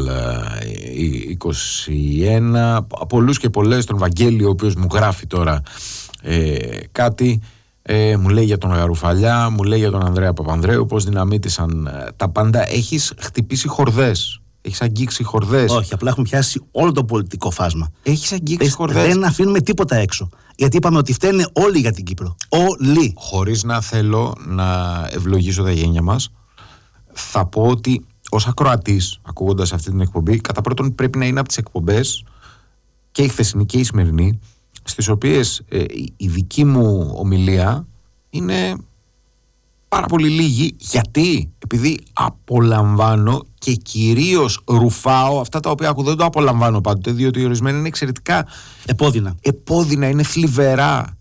21, πολλούς και πολλές, τον Βαγγέλη, ο οποίος μου γράφει τώρα κάτι. Μου λέει για τον Γαρουφαλιά, μου λέει για τον Ανδρέα Παπανδρέου, πώς δυναμίτησαν τα πάντα. Έχεις χτυπήσει χορδές. Έχεις αγγίξει χορδές. Όχι, απλά έχουμε πιάσει όλο το πολιτικό φάσμα. Έχεις αγγίξει χορδές. Δεν αφήνουμε τίποτα έξω. Γιατί είπαμε ότι φταίνε όλοι για την Κύπρο. Όλοι. Χωρίς να θέλω να ευλογήσω τα γένια μας, θα πω ότι ως ακροατής, ακούγοντας αυτή την εκπομπή, κατά πρώτον πρέπει να είναι από τις εκπομπές, και η χθεσινή και η σημερινή, στις οποίες η δική μου ομιλία είναι πάρα πολύ λίγη. Γιατί? Επειδή απολαμβάνω και κυρίως ρουφάω αυτά τα οποία ακούω. Δεν το απολαμβάνω πάντοτε, διότι ορισμένα είναι εξαιρετικά επώδυνα, είναι θλιβερά.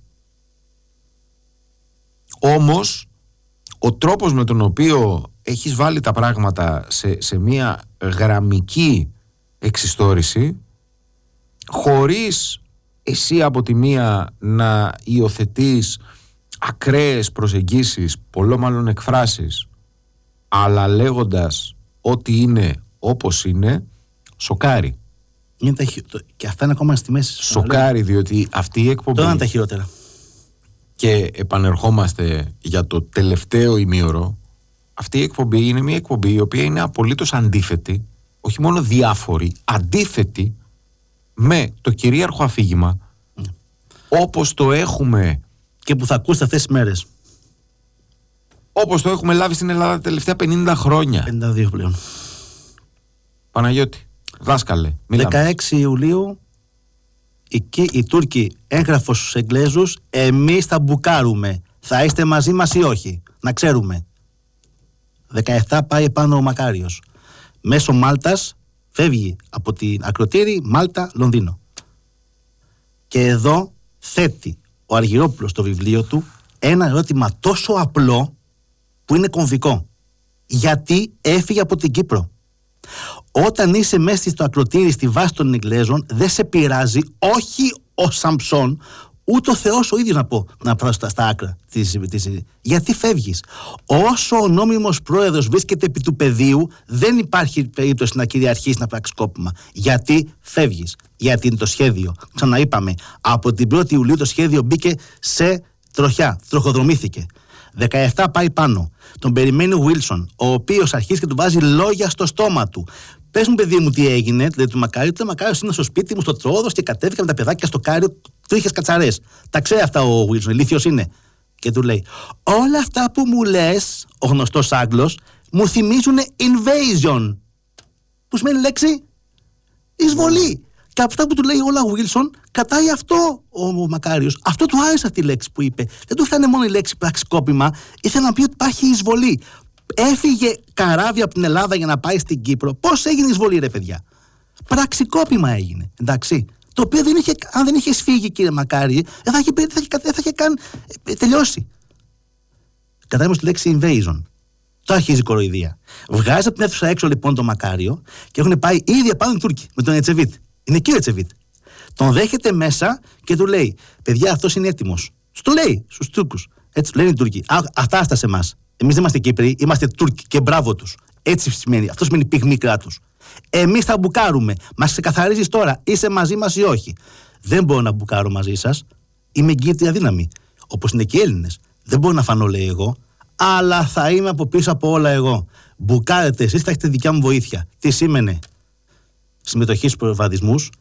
Όμως ο τρόπος με τον οποίο έχεις βάλει τα πράγματα σε μια γραμμική εξιστόρηση, χωρίς εσύ από τη μία να υιοθετείς ακραίες προσεγγίσεις, πολλό μάλλον εκφράσεις, αλλά λέγοντας ότι είναι όπως είναι, σοκάρει. Και αυτά είναι ακόμα στη μέση. Σοκάρει, διότι αυτή η εκπομπή. Τώρα είναι τα χειρότερα. Και επανερχόμαστε για το τελευταίο ημίωρο. Αυτή η εκπομπή είναι μια εκπομπή η οποία είναι απολύτως αντίθετη, όχι μόνο διάφορη, αντίθετη με το κυρίαρχο αφήγημα, όπως το έχουμε. Και που θα ακούσετε αυτές τις μέρες. Όπως το έχουμε λάβει στην Ελλάδα τα τελευταία 50 χρόνια. 52 πλέον. Παναγιώτη, δάσκαλε, μιλάμε. 16 Ιουλίου οι Τούρκοι έγγραφο στους Εγγλέζους, εμείς θα μπουκάρουμε. Θα είστε μαζί μας ή όχι? Να ξέρουμε. 17 πάει επάνω ο Μακάριος. Μέσω Μάλτας Φεύγει από την Ακροτήρη, Μάλτα, Λονδίνο. Και εδώ θέτει ο Αργυρόπουλος στο βιβλίο του ένα ερώτημα τόσο απλό που είναι κομβικό. Γιατί έφυγε από την Κύπρο? Όταν είσαι μέσα στο Ακροτήρι, στη βάση των Ιγκλέζων, δεν σε πειράζει, όχι ο Σαμψόν, ούτε ο Θεός ο ίδιος να πάω στα άκρα. Γιατί φεύγεις? Όσο ο νόμιμος πρόεδρος βρίσκεται επί του πεδίου, δεν υπάρχει περίπτωση να κυριαρχήσει, να πράξει σκόπιμα. Γιατί φεύγεις? Γιατί είναι το σχέδιο. Ξαναείπαμε, από την 1η Ιουλίου το σχέδιο μπήκε σε τροχιά, τροχοδρομήθηκε. 17 πάει πάνω. Τον περιμένει ο Wilson, ο οποίος αρχίζει και του βάζει λόγια στο στόμα του. Πες μου, παιδί μου, τι έγινε, λέει του Μακάριου. Του Μακάριος είναι στο σπίτι μου, στο Τρόδος και κατέβηκα με τα παιδάκια στο Κάριο, του είχες κατσαρές. Τα ξέρει αυτά ο Wilson, ηλίθιος είναι. Και του λέει: όλα αυτά που μου λες, ο γνωστός Άγγλος, μου θυμίζουν invasion. Που σημαίνει λέξη εισβολή. Και αυτά που του λέει όλα ο Wilson, κρατάει αυτό ο Μακάριος. Αυτό του άρεσε αυτή η λέξη που είπε. Δεν του φτάνει μόνο η λέξη πραξικόπημα, ήθελε να πει ότι υπάρχει εισβολή. Έφυγε καράβι από την Ελλάδα για να πάει στην Κύπρο. Πώς έγινε εισβολή, ρε παιδιά? Πραξικόπημα έγινε. Εντάξει. Το οποίο αν δεν είχε φύγει, κύριε Μακάρη, δεν θα είχε καν τελειώσει. Κατάλαβε τη λέξη invasion. Το αρχίζει η κοροϊδία. Βγάζει από την αίθουσα έξω λοιπόν τον Μακάριο και έχουν πάει ήδη απάνω οι Τούρκοι με τον Ετσεβίτ. Είναι εκεί ο Ετσεβίτ. Τον δέχεται μέσα και του λέει: παιδιά, αυτός είναι έτοιμος. Του λέει στους Τούρκους. Έτσι λένε οι Τούρκοι. Αυτά σε εμάς. Εμείς δεν είμαστε Κύπροι, είμαστε Τούρκοι και μπράβο τους. Έτσι σημαίνει. Αυτό σημαίνει πυγμή κράτους. Εμείς θα μπουκάρουμε. Μας ξεκαθαρίζεις τώρα, είσαι μαζί μας ή όχι? Δεν μπορώ να μπουκάρω μαζί σας. Είμαι εγκύτρια δύναμη. Όπως είναι και οι Έλληνες. Δεν μπορώ να φανώ, λέει εγώ. Αλλά θα είμαι από πίσω από όλα εγώ. Μπουκάρετε, εσείς θα έχετε δικιά μου βοήθεια. Τι σήμαινε? Συμμετοχή στους προβαδισμούς,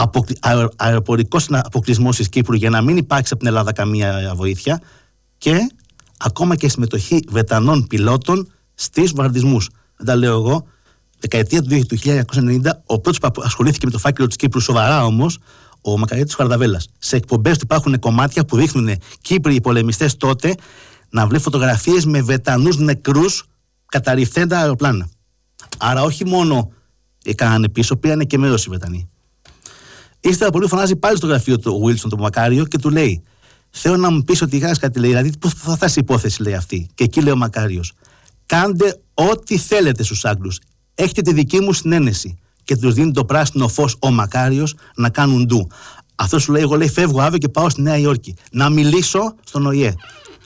αεροπορικός αποκλεισμός της Κύπρου για να μην υπάρξει από την Ελλάδα καμία βοήθεια και ακόμα και συμμετοχή Βρετανών πιλότων στις βομβαρδισμούς. Δεν τα λέω εγώ. Δεκαετία του 1990, ο πρώτος που ασχολήθηκε με το φάκελο της Κύπρου σοβαρά όμως, ο Μακαρίτης Χαρδαβέλλας. Σε εκπομπές του υπάρχουν κομμάτια που δείχνουν Κύπροι οι πολεμιστές τότε να βλέπουν φωτογραφίες με Βρετανούς νεκρούς καταρριφθέντα αεροπλάνα. Άρα όχι μόνο έκαναν πίσω, πήραν και μέρος οι Βρετανοί. Ύστερα πολύ φωνάζει πάλι στο γραφείο του Wilson, τον Μακάριο, και του λέει: θέλω να μου πεις ότι είχες κάτι, λέει. Δηλαδή, πώς θα φτάσει η υπόθεση, λέει αυτή? Και εκεί λέει ο Μακάριος: κάντε ό,τι θέλετε στους Άγγλους. Έχετε τη δική μου συνένεση. Και τους δίνει το πράσινο φως ο Μακάριος να κάνουν ντου. Αυτό σου λέει: εγώ, λέει, φεύγω αύριο και πάω στη Νέα Υόρκη να μιλήσω στον ΟΗΕ.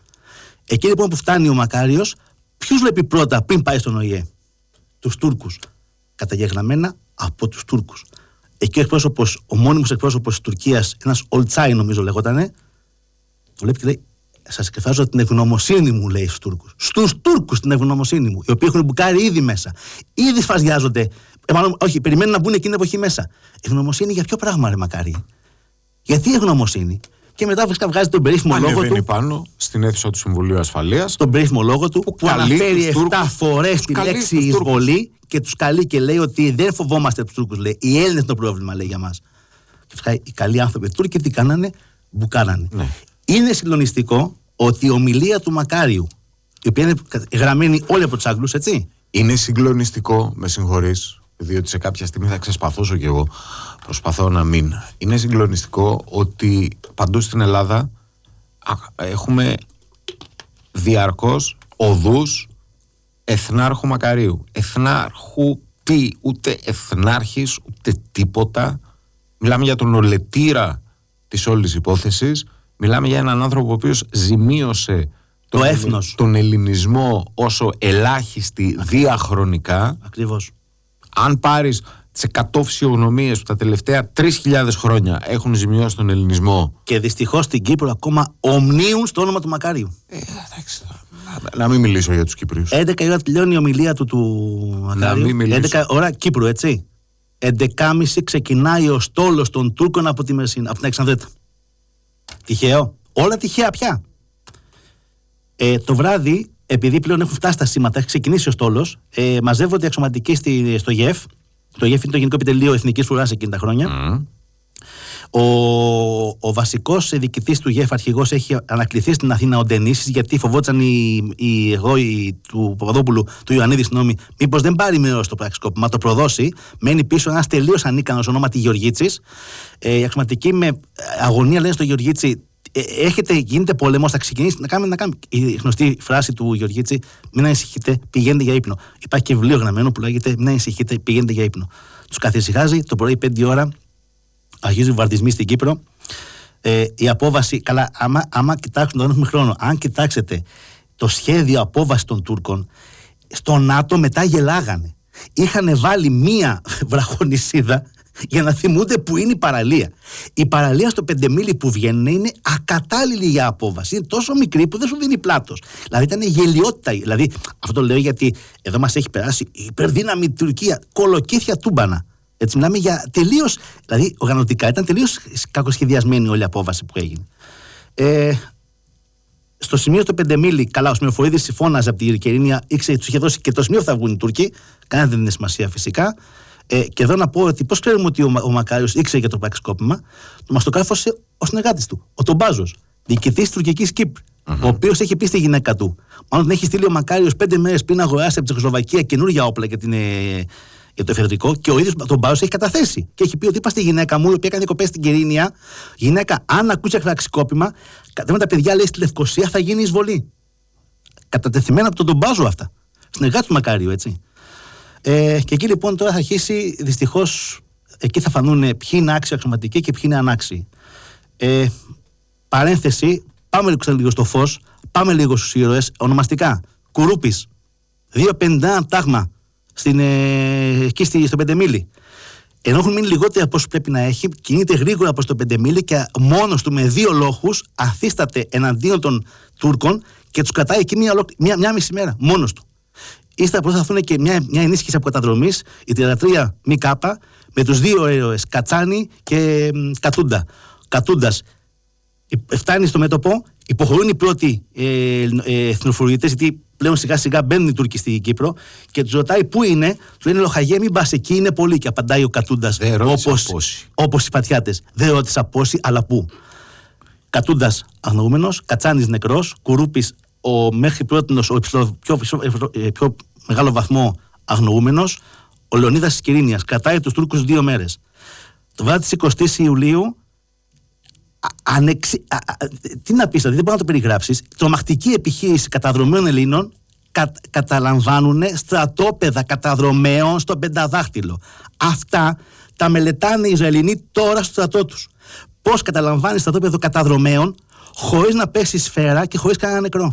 Εκεί λοιπόν που φτάνει ο Μακάριος, ποιους βλέπει πρώτα πριν πάει στον ΟΗΕ? Τους Τούρκους. Καταγεγραμμένα από τους Τούρκους. Εκεί ο μόνιμος εκπρόσωπος της Τουρκίας, ένας Ολτσάι νομίζω λεγότανε, το βλέπει και λέει: σας εκφράζω την ευγνωμοσύνη μου, λέει στους Τούρκους. Στους Τούρκους την ευγνωμοσύνη μου, οι οποίοι έχουν μπουκάρει ήδη μέσα. Ήδη σφαζιάζονται. Όχι, περιμένουν να μπουν εκείνη την εποχή μέσα. Ευγνωμοσύνη για ποιο πράγμα, ρε Μακάρι? Γιατί ευγνωμοσύνη? Και μετά φυσικά βγάζει τον περίφημο λόγο του. Ανεβαίνει πάνω στην αίθουσα του Συμβουλίου Ασφαλείας. Τον περίφημο λόγο του που αναφέρει 7 φορές τη λέξη εισβολή και τους καλεί και λέει ότι δεν φοβόμαστε τους Τούρκους. Λέει. Οι Έλληνες είναι το πρόβλημα, λέει, για μας. Και φυσικά οι καλοί άνθρωποι Τούρκοι τι κάνανε? Μπουκάρανε. Ναι. Είναι συγκλονιστικό ότι η ομιλία του Μακάριου, η οποία είναι γραμμένη όλοι από τους Άγγλους, έτσι. Είναι συγκλονιστικό, με συγχωρείς, διότι σε κάποια στιγμή θα ξεσπαθώσω κι εγώ. Προσπαθώ να μην. Είναι συγκλονιστικό ότι παντού στην Ελλάδα έχουμε διαρκώς οδούς εθνάρχου Μακαρίου. Εθνάρχου τι? Ούτε εθνάρχης, ούτε τίποτα. Μιλάμε για τον ολετήρα της όλης υπόθεσης. Μιλάμε για έναν άνθρωπο ο οποίος ζημίωσε τον ελληνισμό όσο ελάχιστη διαχρονικά. Ακριβώς. Αν πάρεις τις 100 φυσιογνωμίες που τα τελευταία 3.000 χρόνια έχουν ζημιώσει τον ελληνισμό. Και δυστυχώς στην Κύπρο ακόμα ομνίουν στο όνομα του Μακάριου. Εντάξει, να μην μιλήσω για τους Κύπριους. 11 η ώρα τελειώνει η ομιλία του Μακάριου. 11 ώρα Κύπρου, έτσι. 11.30 ξεκινάει ο στόλος των Τούρκων από την Αλεξανδρέτα. Τυχαίο. Όλα τυχαία πια. Το βράδυ, επειδή πλέον έχουν φτάσει τα σήματα, έχει ξεκινήσει ο στόλος, μαζεύονται οι αξιωματικοί στο ΓΕΦ. Το ΓΕΦ είναι το Γενικό Επιτελείο Εθνικής Φρουράς εκείνη τα χρόνια. Ο βασικός διοικητής του ΓΕΦ, αρχηγός, έχει ανακληθεί στην Αθήνα ο Ντενίσης, γιατί φοβόταν του Παπαδόπουλου, του Ιωαννίδη, μήπως δεν πάρει μέρος στο πραξικόπημα, το προδώσει. Μένει πίσω ένας τελείως ανίκανος ονόματι Γεωργίτσης. Οι αξιωματικοί με αγωνία λένε στο Γεωργίτση: γίνεται πόλεμος, θα ξεκινήσει να κάνουμε. Η γνωστή φράση του Γεωργίτση: μην ανησυχείτε, πηγαίνετε για ύπνο. Υπάρχει και βιβλίο γραμμένο που λέγεται: μην ανησυχείτε, πηγαίνετε για ύπνο. Τους καθησυχάζει, το πρωί 5 ώρα αρχίζουν οι βομβαρδισμοί στην Κύπρο. Η απόβαση, καλά, άμα κοιτάξουν, δεν έχουμε χρόνο, αν κοιτάξετε το σχέδιο απόβαση των Τούρκων, στο ΝΑΤΟ μετά γελάγανε. Είχαν βάλει μία βραχονισίδα για να θυμούνται που είναι η παραλία. Η παραλία στο 5 μίλι που βγαίνουν είναι ακατάλληλη για απόβαση. Είναι τόσο μικρή που δεν σου δίνει πλάτος. Δηλαδή ήταν γελιότητα. Δηλαδή, αυτό το λέω γιατί εδώ μας έχει περάσει η υπερδύναμη Τουρκία, κολοκύθια τούμπανα. Έτσι, μιλάμε για τελείως. Δηλαδή, οργανωτικά ήταν τελείως κακοσχεδιασμένη όλη η απόβαση που έγινε. Στο σημείο στο 5 μίλι, καλά, ο Σημειοφορίδης φώναζε από την Κερίνια, ήξερε, τους είχε δώσει και το σημείο που θα βγουν οι Τούρκοι. Κανένα δεν είναι σημασία φυσικά. Και εδώ να πω ότι πώς ξέρουμε ότι ο Μακάριος ήξερε για το πραξικόπημα, μας το κάφωσε ο συνεργάτης του, ο Τομπάζος, διοικητής της τουρκικής Κύπρου, ο οποίος έχει πει στη γυναίκα του, μάλλον την έχει στείλει ο Μακάριος 5 μέρες πριν να αγοράσει από τη Τσεχοσλοβακία καινούργια όπλα για το εφεδρικό, και ο ίδιος τον Μπάζος έχει καταθέσει. Και έχει πει ότι είπα στη γυναίκα μου, η οποία έκανε διακοπές στην Κερίνια, γυναίκα, αν ακούσει πραξικόπημα, με τα παιδιά, λέει, στη Λευκοσία θα γίνει εισβολή. Κατατεθειμένα από τον Μπάζο αυτά. Συνεργάτη του Μακάριου, έτσι. Και εκεί λοιπόν τώρα θα αρχίσει, δυστυχώς, εκεί θα φανούν ποιοι είναι άξιοι αξιωματικοί και ποιοι είναι ανάξιοι. Παρένθεση, πάμε λίγο στο φως, πάμε λίγο στους ήρωες, ονομαστικά. Κουρούπης, 2,51 τάγμα εκεί στο 5 μίλι. Ενώ έχουν μείνει λιγότερα από όσο πρέπει να έχει, κινείται γρήγορα προς το 5 μίλι και μόνος του με 2 λόχους αθίσταται εναντίον των Τούρκων και τους κρατάει εκεί μια μισή μέρα, μόνος του. Ύστερα προσπαθούν και μια ενίσχυση από καταδρομής, η 33 ΜΚ, με τους 2 ήρωες, Κατσάνη και Κατούντας. Φτάνει στο μέτωπο, υποχωρούν οι πρώτοι εθνοφορητές, γιατί πλέον σιγά σιγά μπαίνουν οι Τούρκοι στην Κύπρο, και τους ρωτάει πού είναι, του λένε Λοχαγέ, μην πας εκεί, είναι πολύ. Και απαντάει ο Κατούντας, όπως οι πατιάτες. Δεν ρώτησα πόσοι, αλλά πού. Κατούντας αγνοούμενος, Κατσάνης νεκρός, Κουρούπης μέχρι πρώτη πιο μεγάλο βαθμό αγνοούμενος, ο Λεωνίδας της Κυρίνιας κρατάει τους Τούρκους 2 μέρες. Το βράδυ της 20ης Ιουλίου, τι να πεις, δηλαδή δεν μπορεί να το περιγράψεις, τρομακτική επιχείρηση καταδρομέων Ελλήνων καταλαμβάνουν στρατόπεδα καταδρομέων στο Πενταδάχτυλο. Αυτά τα μελετάνε οι Ισραηλινοί τώρα στο στρατό τους. Πώς καταλαμβάνει στρατόπεδο καταδρομέων χωρίς να πέσει σφαίρα και χωρίς κανένα νεκρό.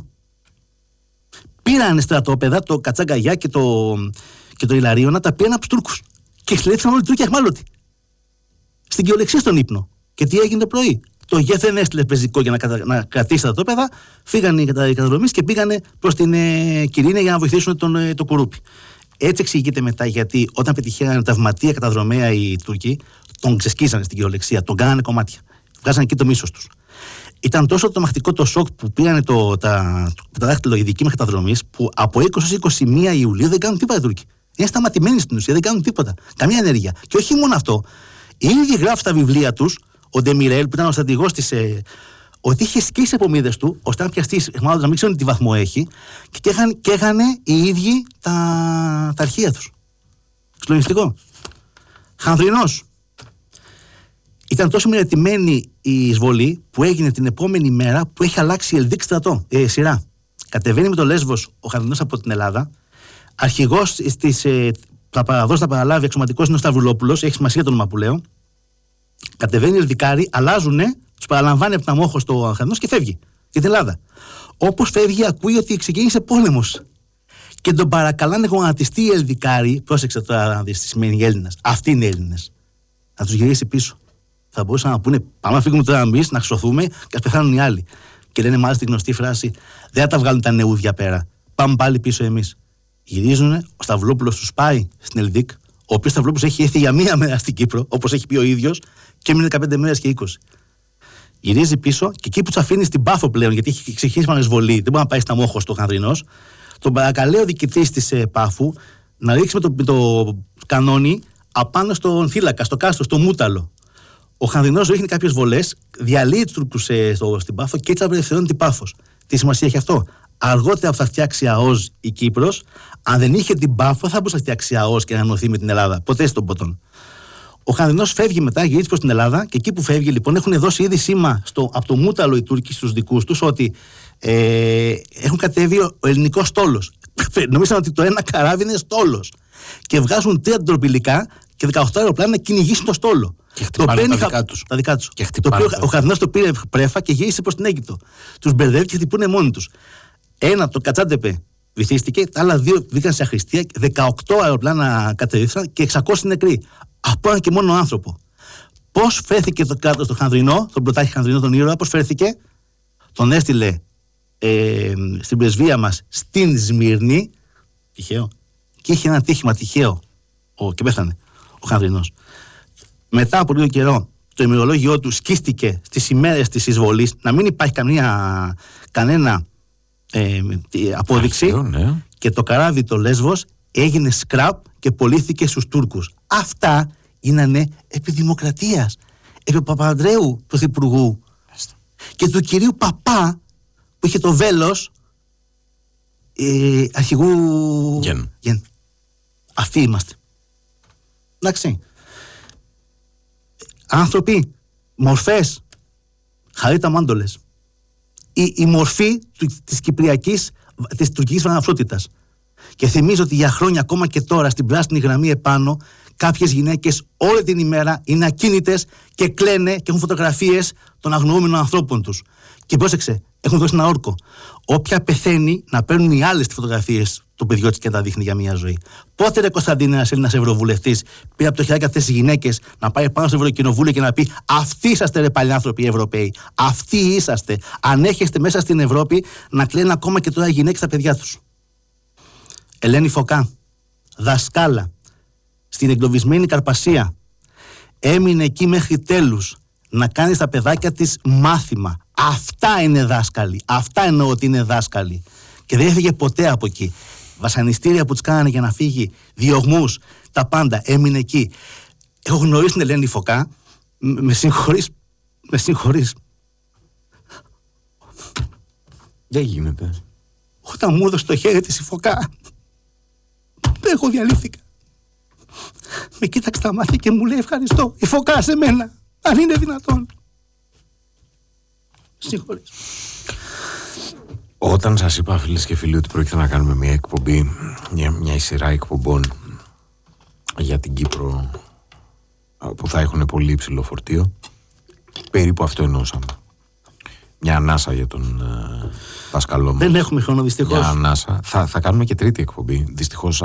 Πήραν στρατόπεδα, το Κατσαγκαγιά και το Ιλαρίωνα, τα πήραν από τους Τούρκους. Και συλλέξαν όλοι οι Τούρκοι αχμάλωτοι. Στην κυριολεξία στον ύπνο. Και τι έγινε το πρωί. Το ΓΕΘ δεν έστειλε πεζικό για να κρατήσει τα στρατόπεδα. Φύγανε οι καταδρομείς και πήγανε προς την Κυρίνια για να βοηθήσουν το Κουρούπι. Έτσι εξηγείται μετά γιατί όταν πετυχαίνανε τραυματία καταδρομέα οι Τούρκοι, τον ξεσκίσανε στην κυριολεξία, τον κάνανε κομμάτια. Βγάζανε εκεί το μίσος τους. Ήταν τόσο τρομακτικό το σοκ που πήγανε το δάχτυλο ειδική με καταδρομής, που από 20 έως 21 Ιουλίου δεν κάνουν τίποτα οι Τούρκοι. Είναι σταματημένοι στην ουσία, δεν κάνουν τίποτα. Καμία ενέργεια. Και όχι μόνο αυτό. Οι ίδιοι γράφουν στα βιβλία τους, ο Ντεμιρέλ, που ήταν ο στρατηγός της, ότι είχε σκίσει επομίδες του, ώστε να πιαστεί, μάλλον να μην ξέρουν τι βαθμό έχει, και έχανε οι ίδιοι τα αρχεία τους. Συγκλονιστικό. Χανδρινός. Ήταν τόσο μελετημένη η εισβολή που έγινε την επόμενη μέρα που έχει αλλάξει η Ελδίκ σειρά. Κατεβαίνει με το Λέσβος ο Χανδρινός από την Ελλάδα. Αρχηγός θα παραδώσει, θα παραλάβει, αξιωματικός είναι ο Σταυρουλόπουλος, έχει σημασία το όνομα που λέω. Κατεβαίνει Ελδικάρη, αλλάζουνε, τους παραλαμβάνει από τα μόχο στο Χανδρινός και φεύγει για την Ελλάδα. Όπως φεύγει, ακούει ότι ξεκίνησε πόλεμος. Και τον παρακαλάνε γονατιστεί η Ελδικάρη. Πρόσεξε τώρα να δεις τι σημαίνει Έλληνας. Αυτοί είναι Έλληνες. Να τους γυρίσει πίσω. Θα μπορούσαν να πούνε: πάμε να φύγουμε τώρα εμείς, να ξωθούμε και ας πεθάνουν οι άλλοι. Και λένε μάλιστα τη γνωστή φράση: δεν θα τα βγάλουν τα νεούδια πέρα. Πάμε πάλι πίσω εμείς. Γυρίζουνε, ο Σταυλόπουλος τους πάει στην Ελδίκ, ο οποίος Σταυλόπουλος έχει έρθει για 1 μέρα στην Κύπρο, όπως έχει πει ο ίδιος, και έμεινε 15 μέρες και 20. Γυρίζει πίσω και εκεί που τους αφήνει στην Πάφο πλέον, γιατί έχει ξεκινήσει με εισβολή, δεν μπορεί να πάει στα Μόχο στο Χανδρινός, τον παρακαλεί ο διοικητής της Πάφου να ρίξει με το κανόνι απάνω στον θύλακα, στο κάστρο, στο Μούταλο. Ο Χανδρινός ρίχνει κάποιες βολές, διαλύει τους Τούρκους στην Πάφο και έτσι απελευθερώνει την Πάφος. Τι σημασία έχει αυτό? Αργότερα που θα φτιάξει ΑΟΣ η Κύπρος, αν δεν είχε την Πάφο, θα μπορούσε να φτιάξει ΑΟΣ και να ενωθεί με την Ελλάδα. Ποτέ στον ποτόν. Ο Χανδρινός φεύγει μετά, γυρίζει προς την Ελλάδα και εκεί που φεύγει, λοιπόν, έχουν δώσει ήδη σήμα από το Μούταλο οι Τούρκοι στους δικούς τους ότι έχουν κατέβει ο ελληνικός στόλος. Νομίζαν ότι το ένα καράβι είναι στόλος. Και βγάζουν 3 ντροπιλικά και 18 αεροπλάνα να κυνηγήσουν το στόλο. Και χτυπάνε τα δικά τους. Ο Χανδρινός το πήρε πρέφα και γύρισε προς την Αίγυπτο. Τους μπερδεύει και χτυπούνε μόνοι τους. Ένα, το Κατσάντεπε, βυθίστηκε, τα άλλα 2 βγήκαν σε αχρηστία, 18 αεροπλάνα κατεδίθηκαν και 600 νεκροί. Από έναν και μόνο άνθρωπο. Πώς φέρθηκε το κράτος στο Χανδρινό, τον πρωτάρχη Χανδρινό, τον ήρωα, πώς φέρθηκε? Τον έστειλε στην πρεσβεία μας στην Σμύρνη. Τυχαίο. Και είχε ένα τύχημα τυχαίο και πέθανε ο Χανδρινός. Μετά από λίγο καιρό, το ημερολόγιο του σκίστηκε στις ημέρες της εισβολής, να μην υπάρχει κανένα απόδειξη. Ναι. Και το καράβι το Λέσβος έγινε σκραπ και πωλήθηκε στους Τούρκους. Αυτά γίνανε επί δημοκρατίας, επί Παπανδρέου πρωθυπουργού και του κυρίου Παπά που είχε το βέλος αρχηγού Γεν. Αυτοί είμαστε. Εντάξει. Άνθρωποι, μορφές, Χαρίτα Μάντολες. Η μορφή της τουρκικής φαναφρότητας. Και θυμίζω ότι για χρόνια, ακόμα και τώρα, στην πράσινη γραμμή επάνω, κάποιες γυναίκες όλη την ημέρα είναι ακίνητες και κλαίνε και έχουν φωτογραφίες των αγνοούμενων ανθρώπων τους. Και πρόσεξε, έχουν δώσει ένα όρκο. Όποια πεθαίνει, να παίρνουν οι άλλες τις φωτογραφίες του παιδιού της και να τα δείχνει για μια ζωή. Πότε, ρε Κωνσταντίνε, ένας Έλληνας ευρωβουλευτής πήρε από το χεράκι αυτές τις γυναίκες να πάει πάνω στο Ευρωκοινοβούλιο και να πει: αυτοί είσαστε, ρε παλιάνθρωποι οι Ευρωπαίοι. Αυτοί είσαστε. Ανέχεστε μέσα στην Ευρώπη να κλαίνουν ακόμα και τώρα οι γυναίκες τα παιδιά τους. Ελένη Φωκά, δασκάλα, στην εγκλωβισμένη Καρπασία. Έμεινε εκεί μέχρι τέλους να κάνει στα παιδάκια της μάθημα. Αυτά είναι δάσκαλοι. Αυτά εννοώ ότι είναι δάσκαλοι. Και δεν έφυγε ποτέ από εκεί. Βασανιστήρια που τους κάνανε για να φύγει, διωγμούς, τα πάντα. Έμεινε εκεί. Έχω γνωρίσει την Ελένη Φωκά. Με συγχωρείς. Δεν γίνεται. Όταν μου έδωσε το χέρι της η Φωκά, εγώ διαλύθηκα. Με κοίταξε τα μάτια και μου λέει: ευχαριστώ. Η Φωκά σε μένα. Αν είναι δυνατόν. Συγχωρείς. Όταν σας είπα, φίλες και φίλοι, ότι πρόκειται να κάνουμε μια εκπομπή, μια σειρά εκπομπών για την Κύπρο που θα έχουν πολύ υψηλό φορτίο, περίπου αυτό εννοούσαμε. Μια ανάσα για τον δάσκαλό μας. Δεν έχουμε χρόνο, δυστυχώς. Μια ανάσα. Θα κάνουμε και τρίτη εκπομπή. Δυστυχώς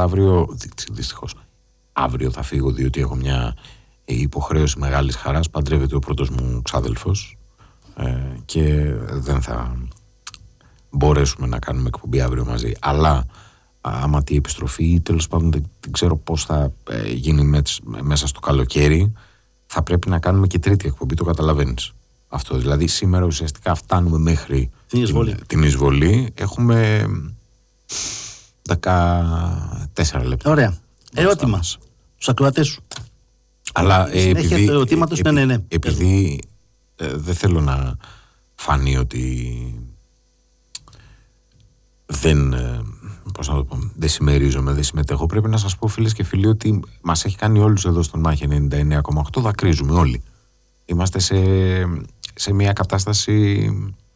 αύριο θα φύγω, διότι έχω μια υποχρέωση μεγάλης χαράς. Παντρεύεται ο πρώτος μου ξάδελφος και δεν θα μπορέσουμε να κάνουμε εκπομπή αύριο μαζί. Αλλά άμα τη επιστροφή, τέλος πάντων δεν ξέρω πώς θα γίνει μέσα στο καλοκαίρι, θα πρέπει να κάνουμε και τρίτη εκπομπή, το καταλαβαίνεις. Αυτό δηλαδή σήμερα ουσιαστικά φτάνουμε μέχρι την εισβολή. Έχουμε 14 λεπτά. Ωραία. Ερώτημα στους ακροατές σου. Αλλά επειδή δεν θέλω να φανεί ότι δεν συμμερίζομαι, δεν συμμετέχω. Πρέπει να σας πω, φίλες και φίλοι, ότι μας έχει κάνει όλους εδώ στον Μάχη 99,8. Δακρύζουμε όλοι. Είμαστε σε μια κατάσταση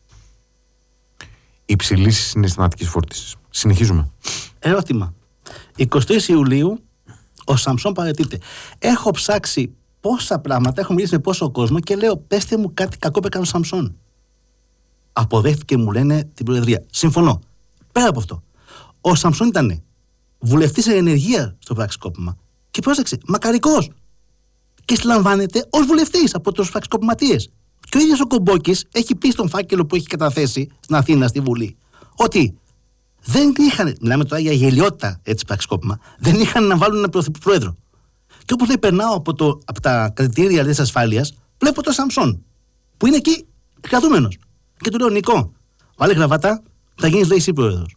υψηλής συναισθηματικής φόρτισης. Συνεχίζουμε. Ερώτημα. 23 Ιουλίου ο Σαμψόν παραιτείται. Έχω ψάξει πόσα πράγματα, έχω μιλήσει με πόσο κόσμο και λέω: πέστε μου κάτι κακό που έκανε ο Σαμψόν. Αποδέχτηκε, μου λένε, την Προεδρία. Συμφωνώ. Πέρα από αυτό, ο Σαμψόν ήταν βουλευτής ενεργεία στο πραξικόπημα και πρόσεξε, μακαρικός. Και συλλαμβάνεται ως βουλευτής από τους πραξικοπηματίες. Και ο ίδιος ο Κομπόκης έχει πει στον φάκελο που έχει καταθέσει στην Αθήνα, στη Βουλή, ότι δεν είχαν, μιλάμε τώρα για γελιότητα έτσι πραξικόπημα, δεν είχαν να βάλουν ένα πρωθυπουργό. Και όπως λέει, περνάω από τα κριτήρια της ασφάλειας, βλέπω τον Σαμψόν, που είναι εκεί κρατούμενος. Και του λέω: Νικό, βάλε γραβάτα, θα γίνεις, λέει, εσύ πρόεδρος.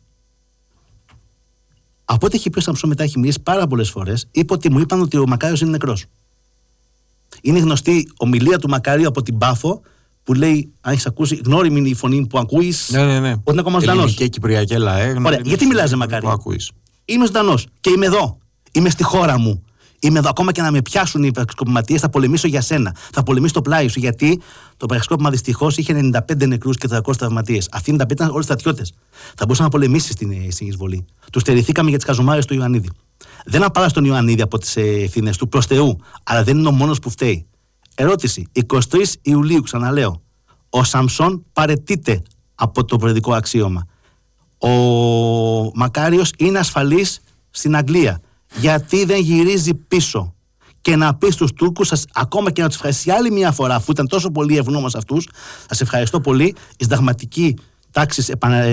Από ό,τι έχει πει ο Σαμψόν μετά, έχει μιλήσει πάρα πολλές φορές, είπε ότι μου είπαν ότι ο Μακάριος είναι νεκρός. Είναι γνωστή ομιλία του Μακάριου από την Πάφο που λέει, αν έχεις ακούσει, γνώριμη είναι η φωνή που ακούεις. Ναι. Ότι είναι ακόμα ζωντανός. Ελληνική, κυπριακή ΛΑΕ. Ωραία, γιατί μιλάς, Μακάριο? Είμαι ζωντανός και είμαι εδώ. Είμαι στη χώρα μου. Είμαι εδώ. Ακόμα και να με πιάσουν οι πραξικοπηματίες, θα πολεμήσω για σένα. Θα πολεμήσω το πλάι σου. Γιατί το πραξικόπημα δυστυχώς είχε 95 νεκρούς και 300 τραυματίες. Αυτοί οι 95 ήταν όλοι στρατιώτες. Θα μπορούσαν να πολεμήσει στην εισβολή. Τους στερηθήκαμε για τις χαζομάρες του Ιωαννίδη. Δεν απαρά στον Ιωαννίδη από τις ευθύνες του, προς Θεού, αλλά δεν είναι ο μόνος που φταίει. Ερώτηση. 23 Ιουλίου, ξαναλέω. Ο Σαμψόν παραιτείται από το προεδρικό αξίωμα. Ο Μακάριος είναι ασφαλής στην Αγγλία. Γιατί δεν γυρίζει πίσω και να πει στους Τούρκους, ακόμα και να τους ευχαριστήσει άλλη μια φορά, αφού ήταν τόσο πολύ ευγνώμων σε αυτούς, σας ευχαριστώ πολύ, η συνταγματική τάξη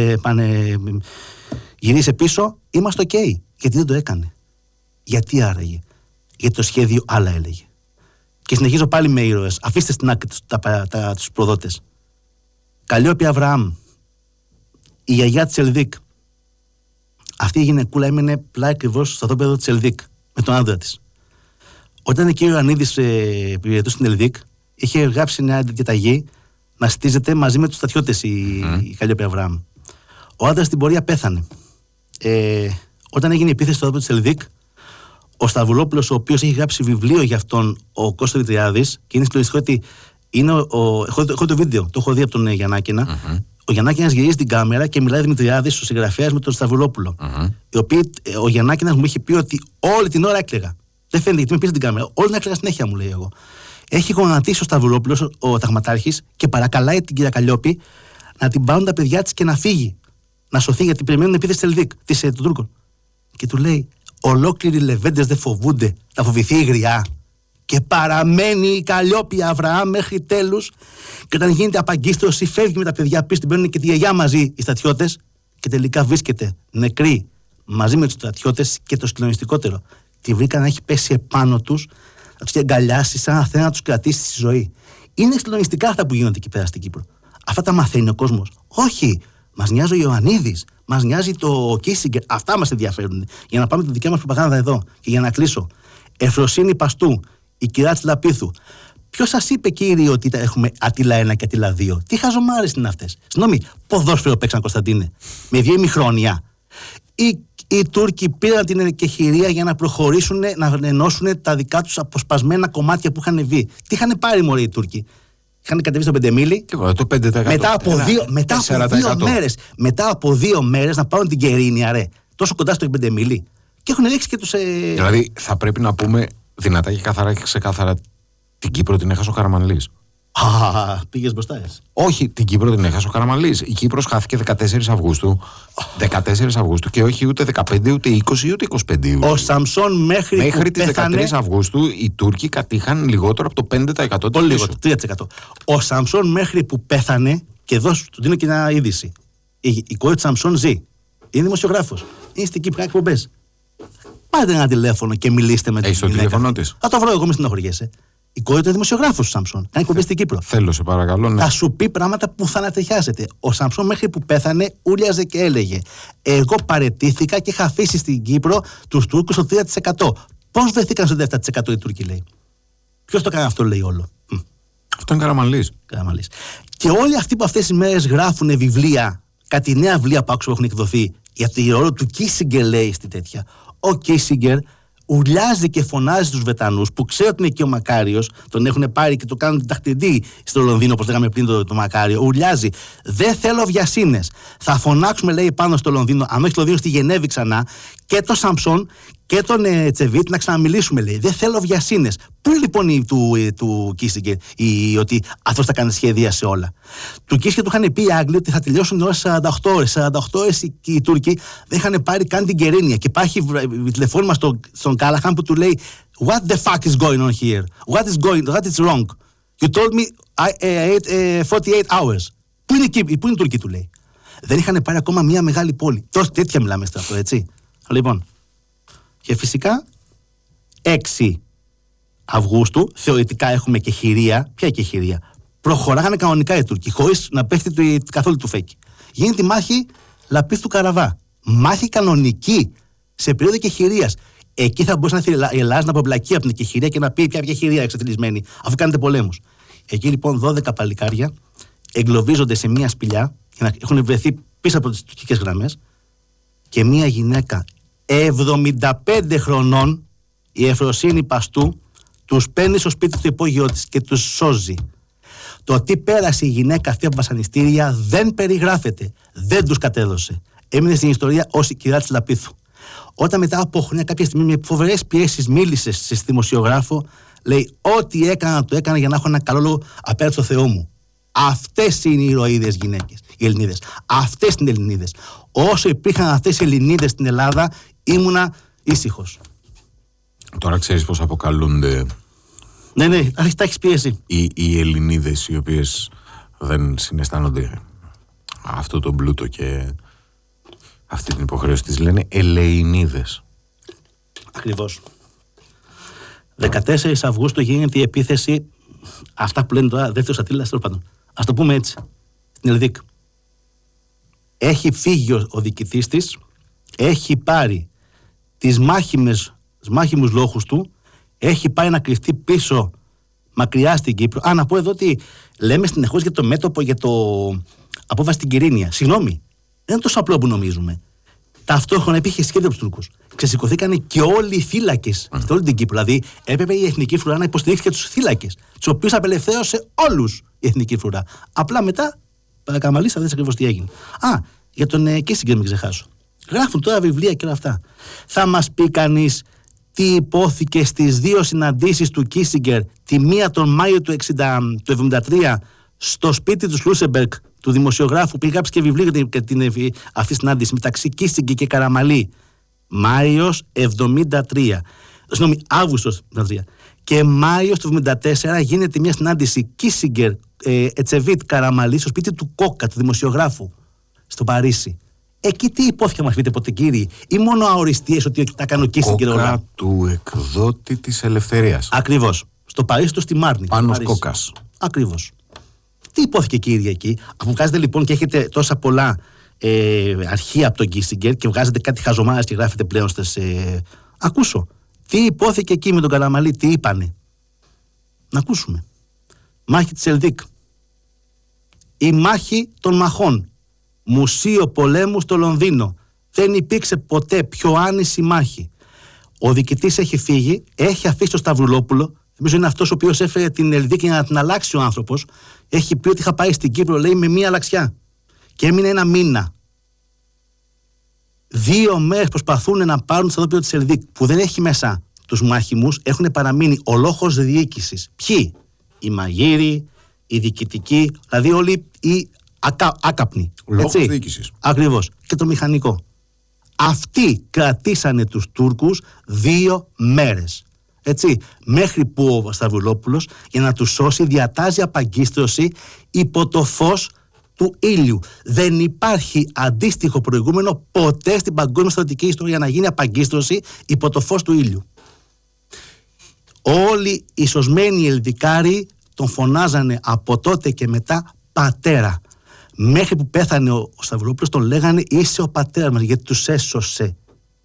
γυρίσε πίσω, είμαστε ok. Γιατί δεν το έκανε? Γιατί άραγε? Γιατί το σχέδιο άλλα έλεγε. Και συνεχίζω πάλι με ήρωες. Αφήστε στην άκρη τους προδότες. Καλλιόπη Αβραάμ, η γιαγιά της Ελδίκ. Αυτή η γυναικούλα έμενε πλάι ακριβώς στο δόπεδο της Ελδίκ με τον άντρα της. Όταν ο κύριος Ιωαννίδης υπηρετούσε στην Ελδίκ, είχε γράψει μια διαταγή να στήζεται μαζί με τους στρατιώτες η Καλλιόπη Αβραάμ. Ο άντρας στην πορεία πέθανε. Όταν έγινε η επίθεση στο δόπεδο της Ελδίκ, ο Σταυρολόπουλος, ο οποίος έχει γράψει βιβλίο για αυτόν, ο Κώστας Δημητριάδης, και είναι συγκλονιστικό ότι είναι έχω το βίντεο, το έχω δει από τον Γιαννάκηνα. Ο Γιαννάκηνας γυρίζει την κάμερα και μιλάει Δημητριάδης, ο συγγραφέας, με τον Σταυρολόπουλο. Ο Γιαννάκηνας μου είχε πει ότι όλη την ώρα έκλαιγα. Δεν φαίνεται γιατί με πήρε την κάμερα. Όλη την έκλαιγα συνέχεια, μου λέει εγώ. Έχει γονατίσει ο Σταυρολόπουλος, ο ταγματάρχης, και παρακαλάει την κυρία Καλλιόπη να την πάρουν τα παιδιά της και να φύγει. Να σωθεί, γιατί περιμένουν επίθεση της Ελδίκ, των Τούρκων. Και του λέει: ολόκληροι λεβέντες δεν φοβούνται, θα φοβηθεί η γριά. Και παραμένει η Καλλιόπη Αβραάμ μέχρι τέλους. Και όταν γίνεται απαγκίστρωση, φεύγει με τα παιδιά πίσω, την παίρνουν και τη γιαγιά μαζί οι στρατιώτες. Και τελικά βρίσκεται νεκρή μαζί με τους στρατιώτες. Και το συγκλονιστικότερο, τη βρήκαν να έχει πέσει επάνω τους, να τους αγκαλιάσει, σαν να θέλει να τους κρατήσει στη ζωή. Είναι συγκλονιστικά αυτά που γίνονται εκεί πέρα στην Κύπρο. Αυτά τα μαθαίνει ο κόσμος? Όχι. Μας νοιάζει ο Ιωαννίδης, μας νοιάζει το Κίσιγκερ. Αυτά μας ενδιαφέρουν. Για να πάμε τη δικιά μας προπαγάνδα εδώ. Και για να κλείσω. Εφροσύνη Παστού, η κυρά της Λαπίθου. Ποιος σας είπε, κύριε, ότι έχουμε Αττila 1 και Αττila 2? Τι χαζομάρες είναι αυτές? Συγγνώμη, ποδόσφαιρο παίξαν, Κωνσταντίνε? Με 2 ημιχρόνια. Οι Τούρκοι πήραν την εκεχηρία για να προχωρήσουν, να ενώσουν τα δικά τους αποσπασμένα κομμάτια που είχαν βγει. Τι είχαν πάρει, μωρέ, οι Τούρκοι? Είχαν κατεβεί στο Πεντεμίλι. Το 5%. Μετά από 2 μέρες να πάρουν την Κερίνια, ρε. Τόσο κοντά στο Πεντεμίλι. Και έχουν ρίξει και τους. Δηλαδή θα πρέπει να πούμε δυνατά και καθαρά και ξεκάθαρα, την Κύπρο την έχασε ο Καραμανλής. Πήγες μπροστά. Όχι, την Κύπρο την έχασε ο Καραμανλής. Η Κύπρος χάθηκε 14 Αυγούστου. 14 Αυγούστου και όχι ούτε 15, ούτε 20, ούτε 25 Ιουλίου. Ο Σαμψόν μέχρι τις 13 Αυγούστου οι Τούρκοι κατήχαν λιγότερο από το 5%. Πολύ λιγότερο, 3%. Ο Σαμψόν μέχρι που πέθανε, και εδώ του δίνω και μια είδηση. Η κόρη του Σαμψόν ζει. Είναι δημοσιογράφος. Είναι στην Κύπρο εκπομπές. Πάρτε ένα τηλέφωνο και μιλήστε με την γυναίκα. Έχει το τηλέφωνο της? Θα το βρω εγώ, μη στενοχωριέσαι. Η κόρη του είναι δημοσιογράφος του Σαμψόν. Κάνει εκπομπές στην Κύπρο. Θέλω, σε παρακαλώ. Ναι. Θα σου πει πράγματα που θα ανατριχιάσετε. Ο Σαμψόν μέχρι που πέθανε ούλιαζε και έλεγε: εγώ παραιτήθηκα και είχα αφήσει στην Κύπρο τους Τούρκους στο 3%. Πώς βρεθήκαν στο 7% οι Τούρκοι, λέει? Ποιος το κάνει αυτό, λέει όλο? Αυτό είναι Καραμανλής. Και όλοι αυτοί που αυτές τις μέρες γράφουν βιβλία, κάτι νέα βιβλία που έχουν εκδοθεί, για το ρόλο του Κίσιγκερ, λέει στη τέτοια. Ο Κίσιγκερ ουρλιάζει και φωνάζει στους Βρετανούς, που ξέρουν ότι είναι και ο Μακάριος, τον έχουν πάρει και το κάνουν ταχτεντή στο Λονδίνο, όπως λέγαμε πριν το Μακάριο. Ουρλιάζει: δεν θέλω βιασύνες. Θα φωνάξουμε, λέει, πάνω στο Λονδίνο, αν όχι στο Λονδίνο, στη Γενέβη ξανά, και τον Σαμψόν και τον Τσεβίτ να ξαναμιλήσουμε, λέει. Δεν θέλω βιασύνες. Πού είναι λοιπόν του Κίσιγκερ ότι αυτός θα κάνει σχέδια σε όλα? Του Κίσιγκερ του είχαν πει οι Άγγλοι ότι θα τελειώσουν την ώρα 48 ώρες. 48 ώρες οι Τούρκοι δεν είχαν πάρει καν την Κερίνια. Και υπάρχει τηλεφώνημα στον Κάλαχαν που του λέει: what the fuck is going on here? What is wrong? You told me I ate 48 hours. Πού είναι οι Τούρκοι, του λέει. Δεν είχαν πάρει ακόμα μια μεγάλη πόλη. Τόσο τέτοια μιλάμε στρατό, έτσι. Λοιπόν. Και φυσικά 6 Αυγούστου θεωρητικά έχουμε και χειρία. Ποια και χειρία? Προχωράγανε κανονικά οι Τούρκοι, χωρίς να πέφτει καθόλου του φέκι. Γίνεται η μάχη Λαπίθου Καραβά. Μάχη κανονική, σε περίοδο και χειρίας. Εκεί θα μπορούσε να έρθει η Ελλάδα να απομπλακεί από την εκεχηρία και να πει ποια εκεχηρία εξατελισμένη, αφού κάνετε πολέμους. Εκεί λοιπόν 12 παλικάρια εγκλωβίζονται σε μια σπηλιά και έχουν βρεθεί πίσω από τις τουρκικές γραμμές και μια γυναίκα 75 χρονών, η Εφροσύνη Παστού, τους παίρνει στο σπίτι του υπόγειό της και τους σώζει. Το τι πέρασε η γυναίκα αυτή από βασανιστήρια δεν περιγράφεται, δεν τους κατέδωσε. Έμεινε στην ιστορία ως η κυρά της Λαπίθου. Όταν μετά από χρόνια, κάποια στιγμή, με φοβερές πιέσεις, μίλησε σε δημοσιογράφο, λέει: ό,τι έκανα, το έκανα για να έχω ένα καλό λόγο απέναντι στο Θεό μου. Αυτές είναι οι ηρωίδες γυναίκες, οι Ελληνίδες. Αυτές είναι οι Ελληνίδες. Όσο υπήρχαν αυτές οι Ελληνίδες στην Ελλάδα, ήμουνα ήσυχος. Τώρα ξέρεις πώς αποκαλούνται. Ναι, τα έχεις πιέσει. Οι Ελληνίδες οι οποίες δεν συναισθάνονται αυτό το πλούτο και αυτή την υποχρέωση, τις λένε Ελεηνίδες. Ακριβώς. 14 Αυγούστου γίνεται η επίθεση, αυτά που λένε τώρα, δεύτερος Αττήλας, τέλος πάντων. Ας το πούμε έτσι, στην Ελδίκ. Έχει φύγει ο διοικητής της, έχει πάρει τις μάχημους λόγους του, έχει πάει να κρυφτεί πίσω μακριά στην Κύπρο. Να πω εδώ ότι λέμε συνεχώς για το μέτωπο, για το απόβαση στην Κυρίνια. Συγγνώμη, δεν είναι τόσο απλό που νομίζουμε. Ταυτόχρονα υπήρχε σχέδιο από τους Τούρκους. Ξεσηκωθήκαν και όλοι οι θύλακες σε όλη την Κύπρο. Δηλαδή έπρεπε η Εθνική Φρουρά να υποστηρίξει και τους θύλακες, τους οποίους απελευθέρωσε όλους η Εθνική Φρουρά. Απλά μετά παρακαμαλής, θα δεις ακριβώς τι έγινε. Για τον Κίσιγκερ μην ξεχάσω. Γράφουν τώρα βιβλία και όλα αυτά. Θα μας πει κανείς τι υπόθηκε στις δύο συναντήσεις του Κίσιγκερ, τη μία τον Μάιο του 1973 στο σπίτι του Σλούσεμπεργκ, του δημοσιογράφου που είχε γράψει και βιβλίο για αυτή συνάντηση μεταξύ Κίσιγκερ και Καραμαλή. Μάιος 73. Συγγνώμη, Αύγουστος 73. Και Μάιος του 1974 γίνεται μια συνάντηση Κίσιγκερ, Ετσεβίτ, Καραμαλή στο σπίτι του Κόκα, του δημοσιογράφου, στο Παρίσι. Εκεί τι υπόθηκε, μας πείτε ποτέ, κύριοι, ή μόνο αοριστείες ότι τα κάνει ο Κίσιγκερ όλα? Κόκα του εκδότη της Ελευθερίας. Ακριβώς. Στο Παρίσι, στη Μάρνη. Πάνος Κόκας. Ακριβώς. Τι υπόθηκε, κύριοι, εκεί? Αφού βγάζετε λοιπόν και έχετε τόσα πολλά αρχεία από τον Κίσιγκερ και βγάζετε κάτι χαζομάρες και γράφετε πλέον στις. Ακούσω. Τι υπόθηκε εκεί με τον Καραμαλή, τι είπανε? Να ακούσουμε. Μάχη της Ελδίκ. Η μάχη των μαχών. Μουσείο πολέμου στο Λονδίνο. Δεν υπήρξε ποτέ πιο άνηση μάχη. Ο διοικητής έχει φύγει, έχει αφήσει το Σταυρουλόπουλο. Νομίζω είναι αυτός ο οποίος έφερε την Ελδίκ για να την αλλάξει ο άνθρωπος. Έχει πει ότι είχα πάει στην Κύπρο, λέει, με μία αλλαξιά. Και έμεινε ένα μήνα. 2 μέρες προσπαθούν να πάρουν το στρατόπεδο της Ελδίκ, που δεν έχει μέσα τους μάχημους, έχουν παραμείνει ο λόγος διοίκησης. Ποιοι? Οι μαγείροι, οι διοικητικοί, δηλαδή όλοι οι άκαπνοι. Λόγος διοίκησης. Ακριβώς. Και το μηχανικό. Αυτοί κρατήσανε τους Τούρκους 2 μέρες. Έτσι, μέχρι που ο Σταυρουλόπουλος, για να τους σώσει, διατάζει απαγκίστρωση υπό το φως του ήλιου. Δεν υπάρχει αντίστοιχο προηγούμενο ποτέ στην παγκόσμια στρατιωτική ιστορία να γίνει απαγκίστρωση υπό το φως του ήλιου. Όλοι οι σωσμένοι Ελδικάροι τον φωνάζανε από τότε και μετά πατέρα. Μέχρι που πέθανε ο Σταυρουλόπουλος τον λέγανε είσαι ο πατέρας μας, γιατί τους έσωσε.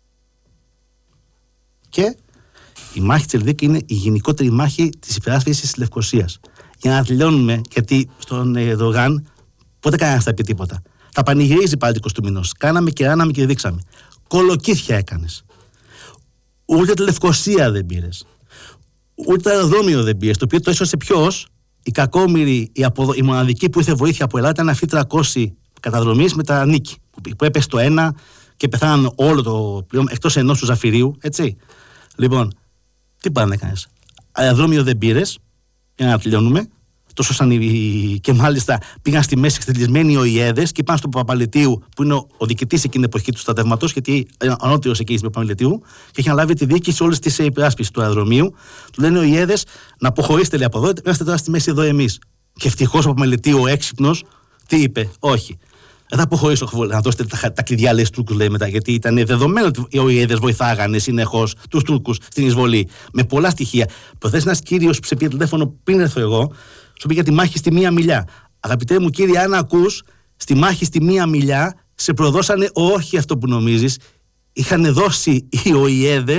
Και η μάχη της Ελδίκ είναι η γενικότερη μάχη της υπεράσπισης της Λευκωσίας. Για να τελειώνουμε, γιατί στον Ερντογάν ποτέ κανένας θα πει τίποτα. Τα πανηγυρίζει πάλι του μηνός. Κάναμε και ράναμε και δείξαμε. Κολοκύθια έκανες. Ούτε τη Λευκωσία δεν πήρες. Ούτε το αεροδρόμιο δεν πήρες. Το οποίο το έσωσε ποιος? Η κακόμοιρη, η μοναδική που ήρθε βοήθεια από Ελλάδα ήταν αυτοί 300 καταδρομείς με τα Νίκη. Που έπεσε το ένα και πεθάναν όλο το πλοίο, εκτός ενός του Ζαφυρίου. Έτσι. Λοιπόν, τι πάνε να κάνεις? Αεροδρόμιο δεν πήρες, για να τελειώνουμε. Το σώσαν και μάλιστα πήγαν στη μέση εξτελισμένοι οι ΟΗΕΔες και πάνε στο Παπαλαιτίου, που είναι ο διοικητής εκείνη την εποχή του στρατεύματος, γιατί είναι ανώτερος εκεί στην Παπαλαιτίου, και έχει αναλάβει τη διοίκηση όλης της υπεράσπισης του αεροδρομίου. Του λένε οι ΟΗΕΔες να αποχωρήσετε, λέει, από εδώ, είμαστε τώρα στη μέση εδώ εμείς. Και ευτυχώς ο Παπαλαιτίου, ο έξυπνος, τι είπε? Όχι. Δεν θα αποχωρήσω να δώσετε τα κλειδιά, λέει, στους Τούρκους, λέει, μετά, γιατί ήταν δεδομένο ότι οι ΟΗΕΔες βοηθάγανε συνεχώς τους Τούρκους στην εισβολή. Με πολλά στοιχεία. Προθέσει ένας κύριος που σε πήρε τηλέφωνο πριν έρθω εγώ, σου πει για τη μάχη στη μία μιλιά. Αγαπητέ μου κύριε, αν ακούς, στη μάχη στη μία μιλιά σε προδώσανε όχι αυτό που νομίζεις. Είχαν δώσει οι ΟΗΕΔες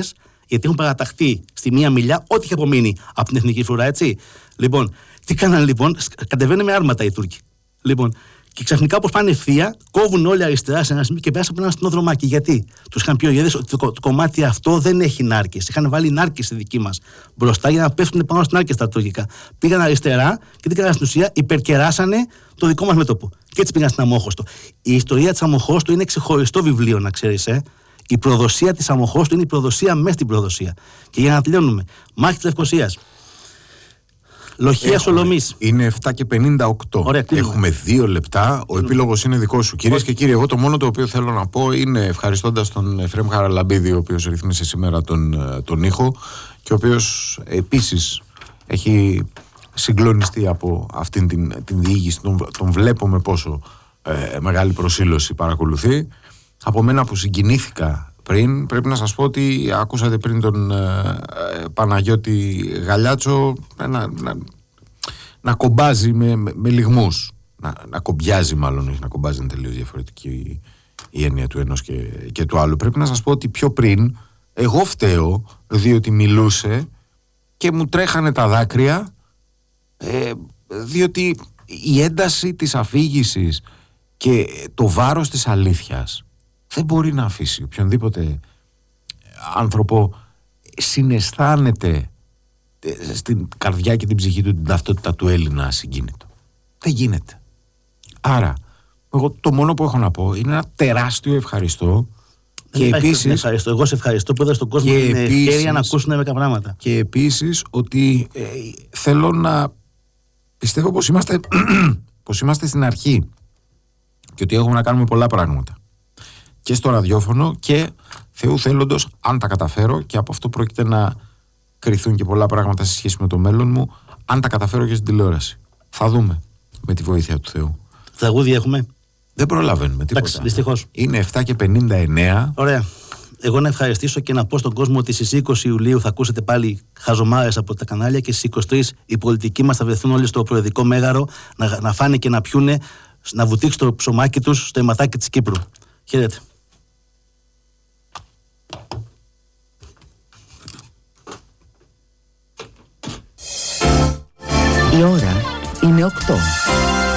Γιατί έχουν παραταχθεί στη μία μιλιά ό,τι είχε απομείνει από την εθνική φρουρά, έτσι. Λοιπόν, τι κάνανε λοιπόν, κατεβαίνουν με άρματα οι Τούρκοι. Λοιπόν, και ξαφνικά όπως πάνε ευθεία, κόβουν όλοι αριστερά σε ένα σημείο και πέρασαν από ένα αστυνοδρομάκι. Γιατί τους είχαν πει ο Γέδες ότι το κομμάτι αυτό δεν έχει νάρκες. Είχαν βάλει νάρκες στη δική μας μπροστά για να πέφτουν πάνω στις νάρκες τα τουρκικά. Πήγαν αριστερά και τι έκαναν στην ουσία, υπερκεράσανε το δικό μας μέτωπο. Και έτσι πήγαν στην Αμμόχωστο. Η ιστορία της Αμμόχωστο είναι ξεχωριστό βιβλίο, να ξέρεις. Η προδοσία της Αμμόχωστο είναι η προδοσία μέσα στην προδοσία. Και για να τελειώνουμε, μάχη της Λευκωσίας. Λοχεία Σολομής. Είναι 7:58. Ωραία, έχουμε 2 λεπτά. Ο επίλογος είναι δικός σου. Κυρίες και κύριοι, εγώ το μόνο το οποίο θέλω να πω είναι ευχαριστώντας τον Εφραίμ Χαραλαμπίδη, ο οποίος ρυθμίσε σήμερα τον ήχο και ο οποίος επίσης έχει συγκλονιστεί από αυτήν την διήγηση. Τον βλέπω με πόσο μεγάλη προσήλωση παρακολουθεί. Από μένα που συγκινήθηκα πριν, πρέπει να σας πω ότι ακούσατε πριν τον Παναγιώτη Γαλιάτσο να κομπάζει με λιγμούς. Να κομπιάζει μάλλον, όχι να κομπάζει, είναι τελείως διαφορετική η έννοια του ενός και του άλλου. Πρέπει να σας πω ότι πιο πριν εγώ φταίω, διότι μιλούσε και μου τρέχανε τα δάκρυα, διότι η ένταση της αφήγησης και το βάρος της αλήθειας δεν μπορεί να αφήσει οποιονδήποτε άνθρωπο συναισθάνεται στην καρδιά και την ψυχή του την ταυτότητα του Έλληνα ασυγκίνητο. Δεν γίνεται. Άρα, εγώ το μόνο που έχω να πω είναι ένα τεράστιο ευχαριστώ. Και επίσης, εγώ σε ευχαριστώ που έδωσε στον κόσμο την ευκαιρία να ακούσουν μερικά πράγματα. Και επίσης ότι θέλω να πιστεύω πως είμαστε στην αρχή και ότι έχουμε να κάνουμε πολλά πράγματα και στο ραδιόφωνο και Θεού θέλοντος, αν τα καταφέρω, και από αυτό πρόκειται να κριθούν και πολλά πράγματα σε σχέση με το μέλλον μου, αν τα καταφέρω και στην τηλεόραση. Θα δούμε με τη βοήθεια του Θεού. Τραγούδια έχουμε? Δεν προλαβαίνουμε τίποτα. Εντάξει, δυστυχώς. Είναι 7:59. Ωραία. Εγώ να ευχαριστήσω και να πω στον κόσμο ότι στις 20 Ιουλίου θα ακούσετε πάλι χαζομάρες από τα κανάλια και στις 23 οι πολιτικοί μας θα βρεθούν όλοι στο Προεδρικό Μέγαρο να φάνε και να πιούνε, να βουτήξουν το ψωμάκι τους στο αιματάκι της Κύπρου. Χαίρετε. Η ώρα είναι 8.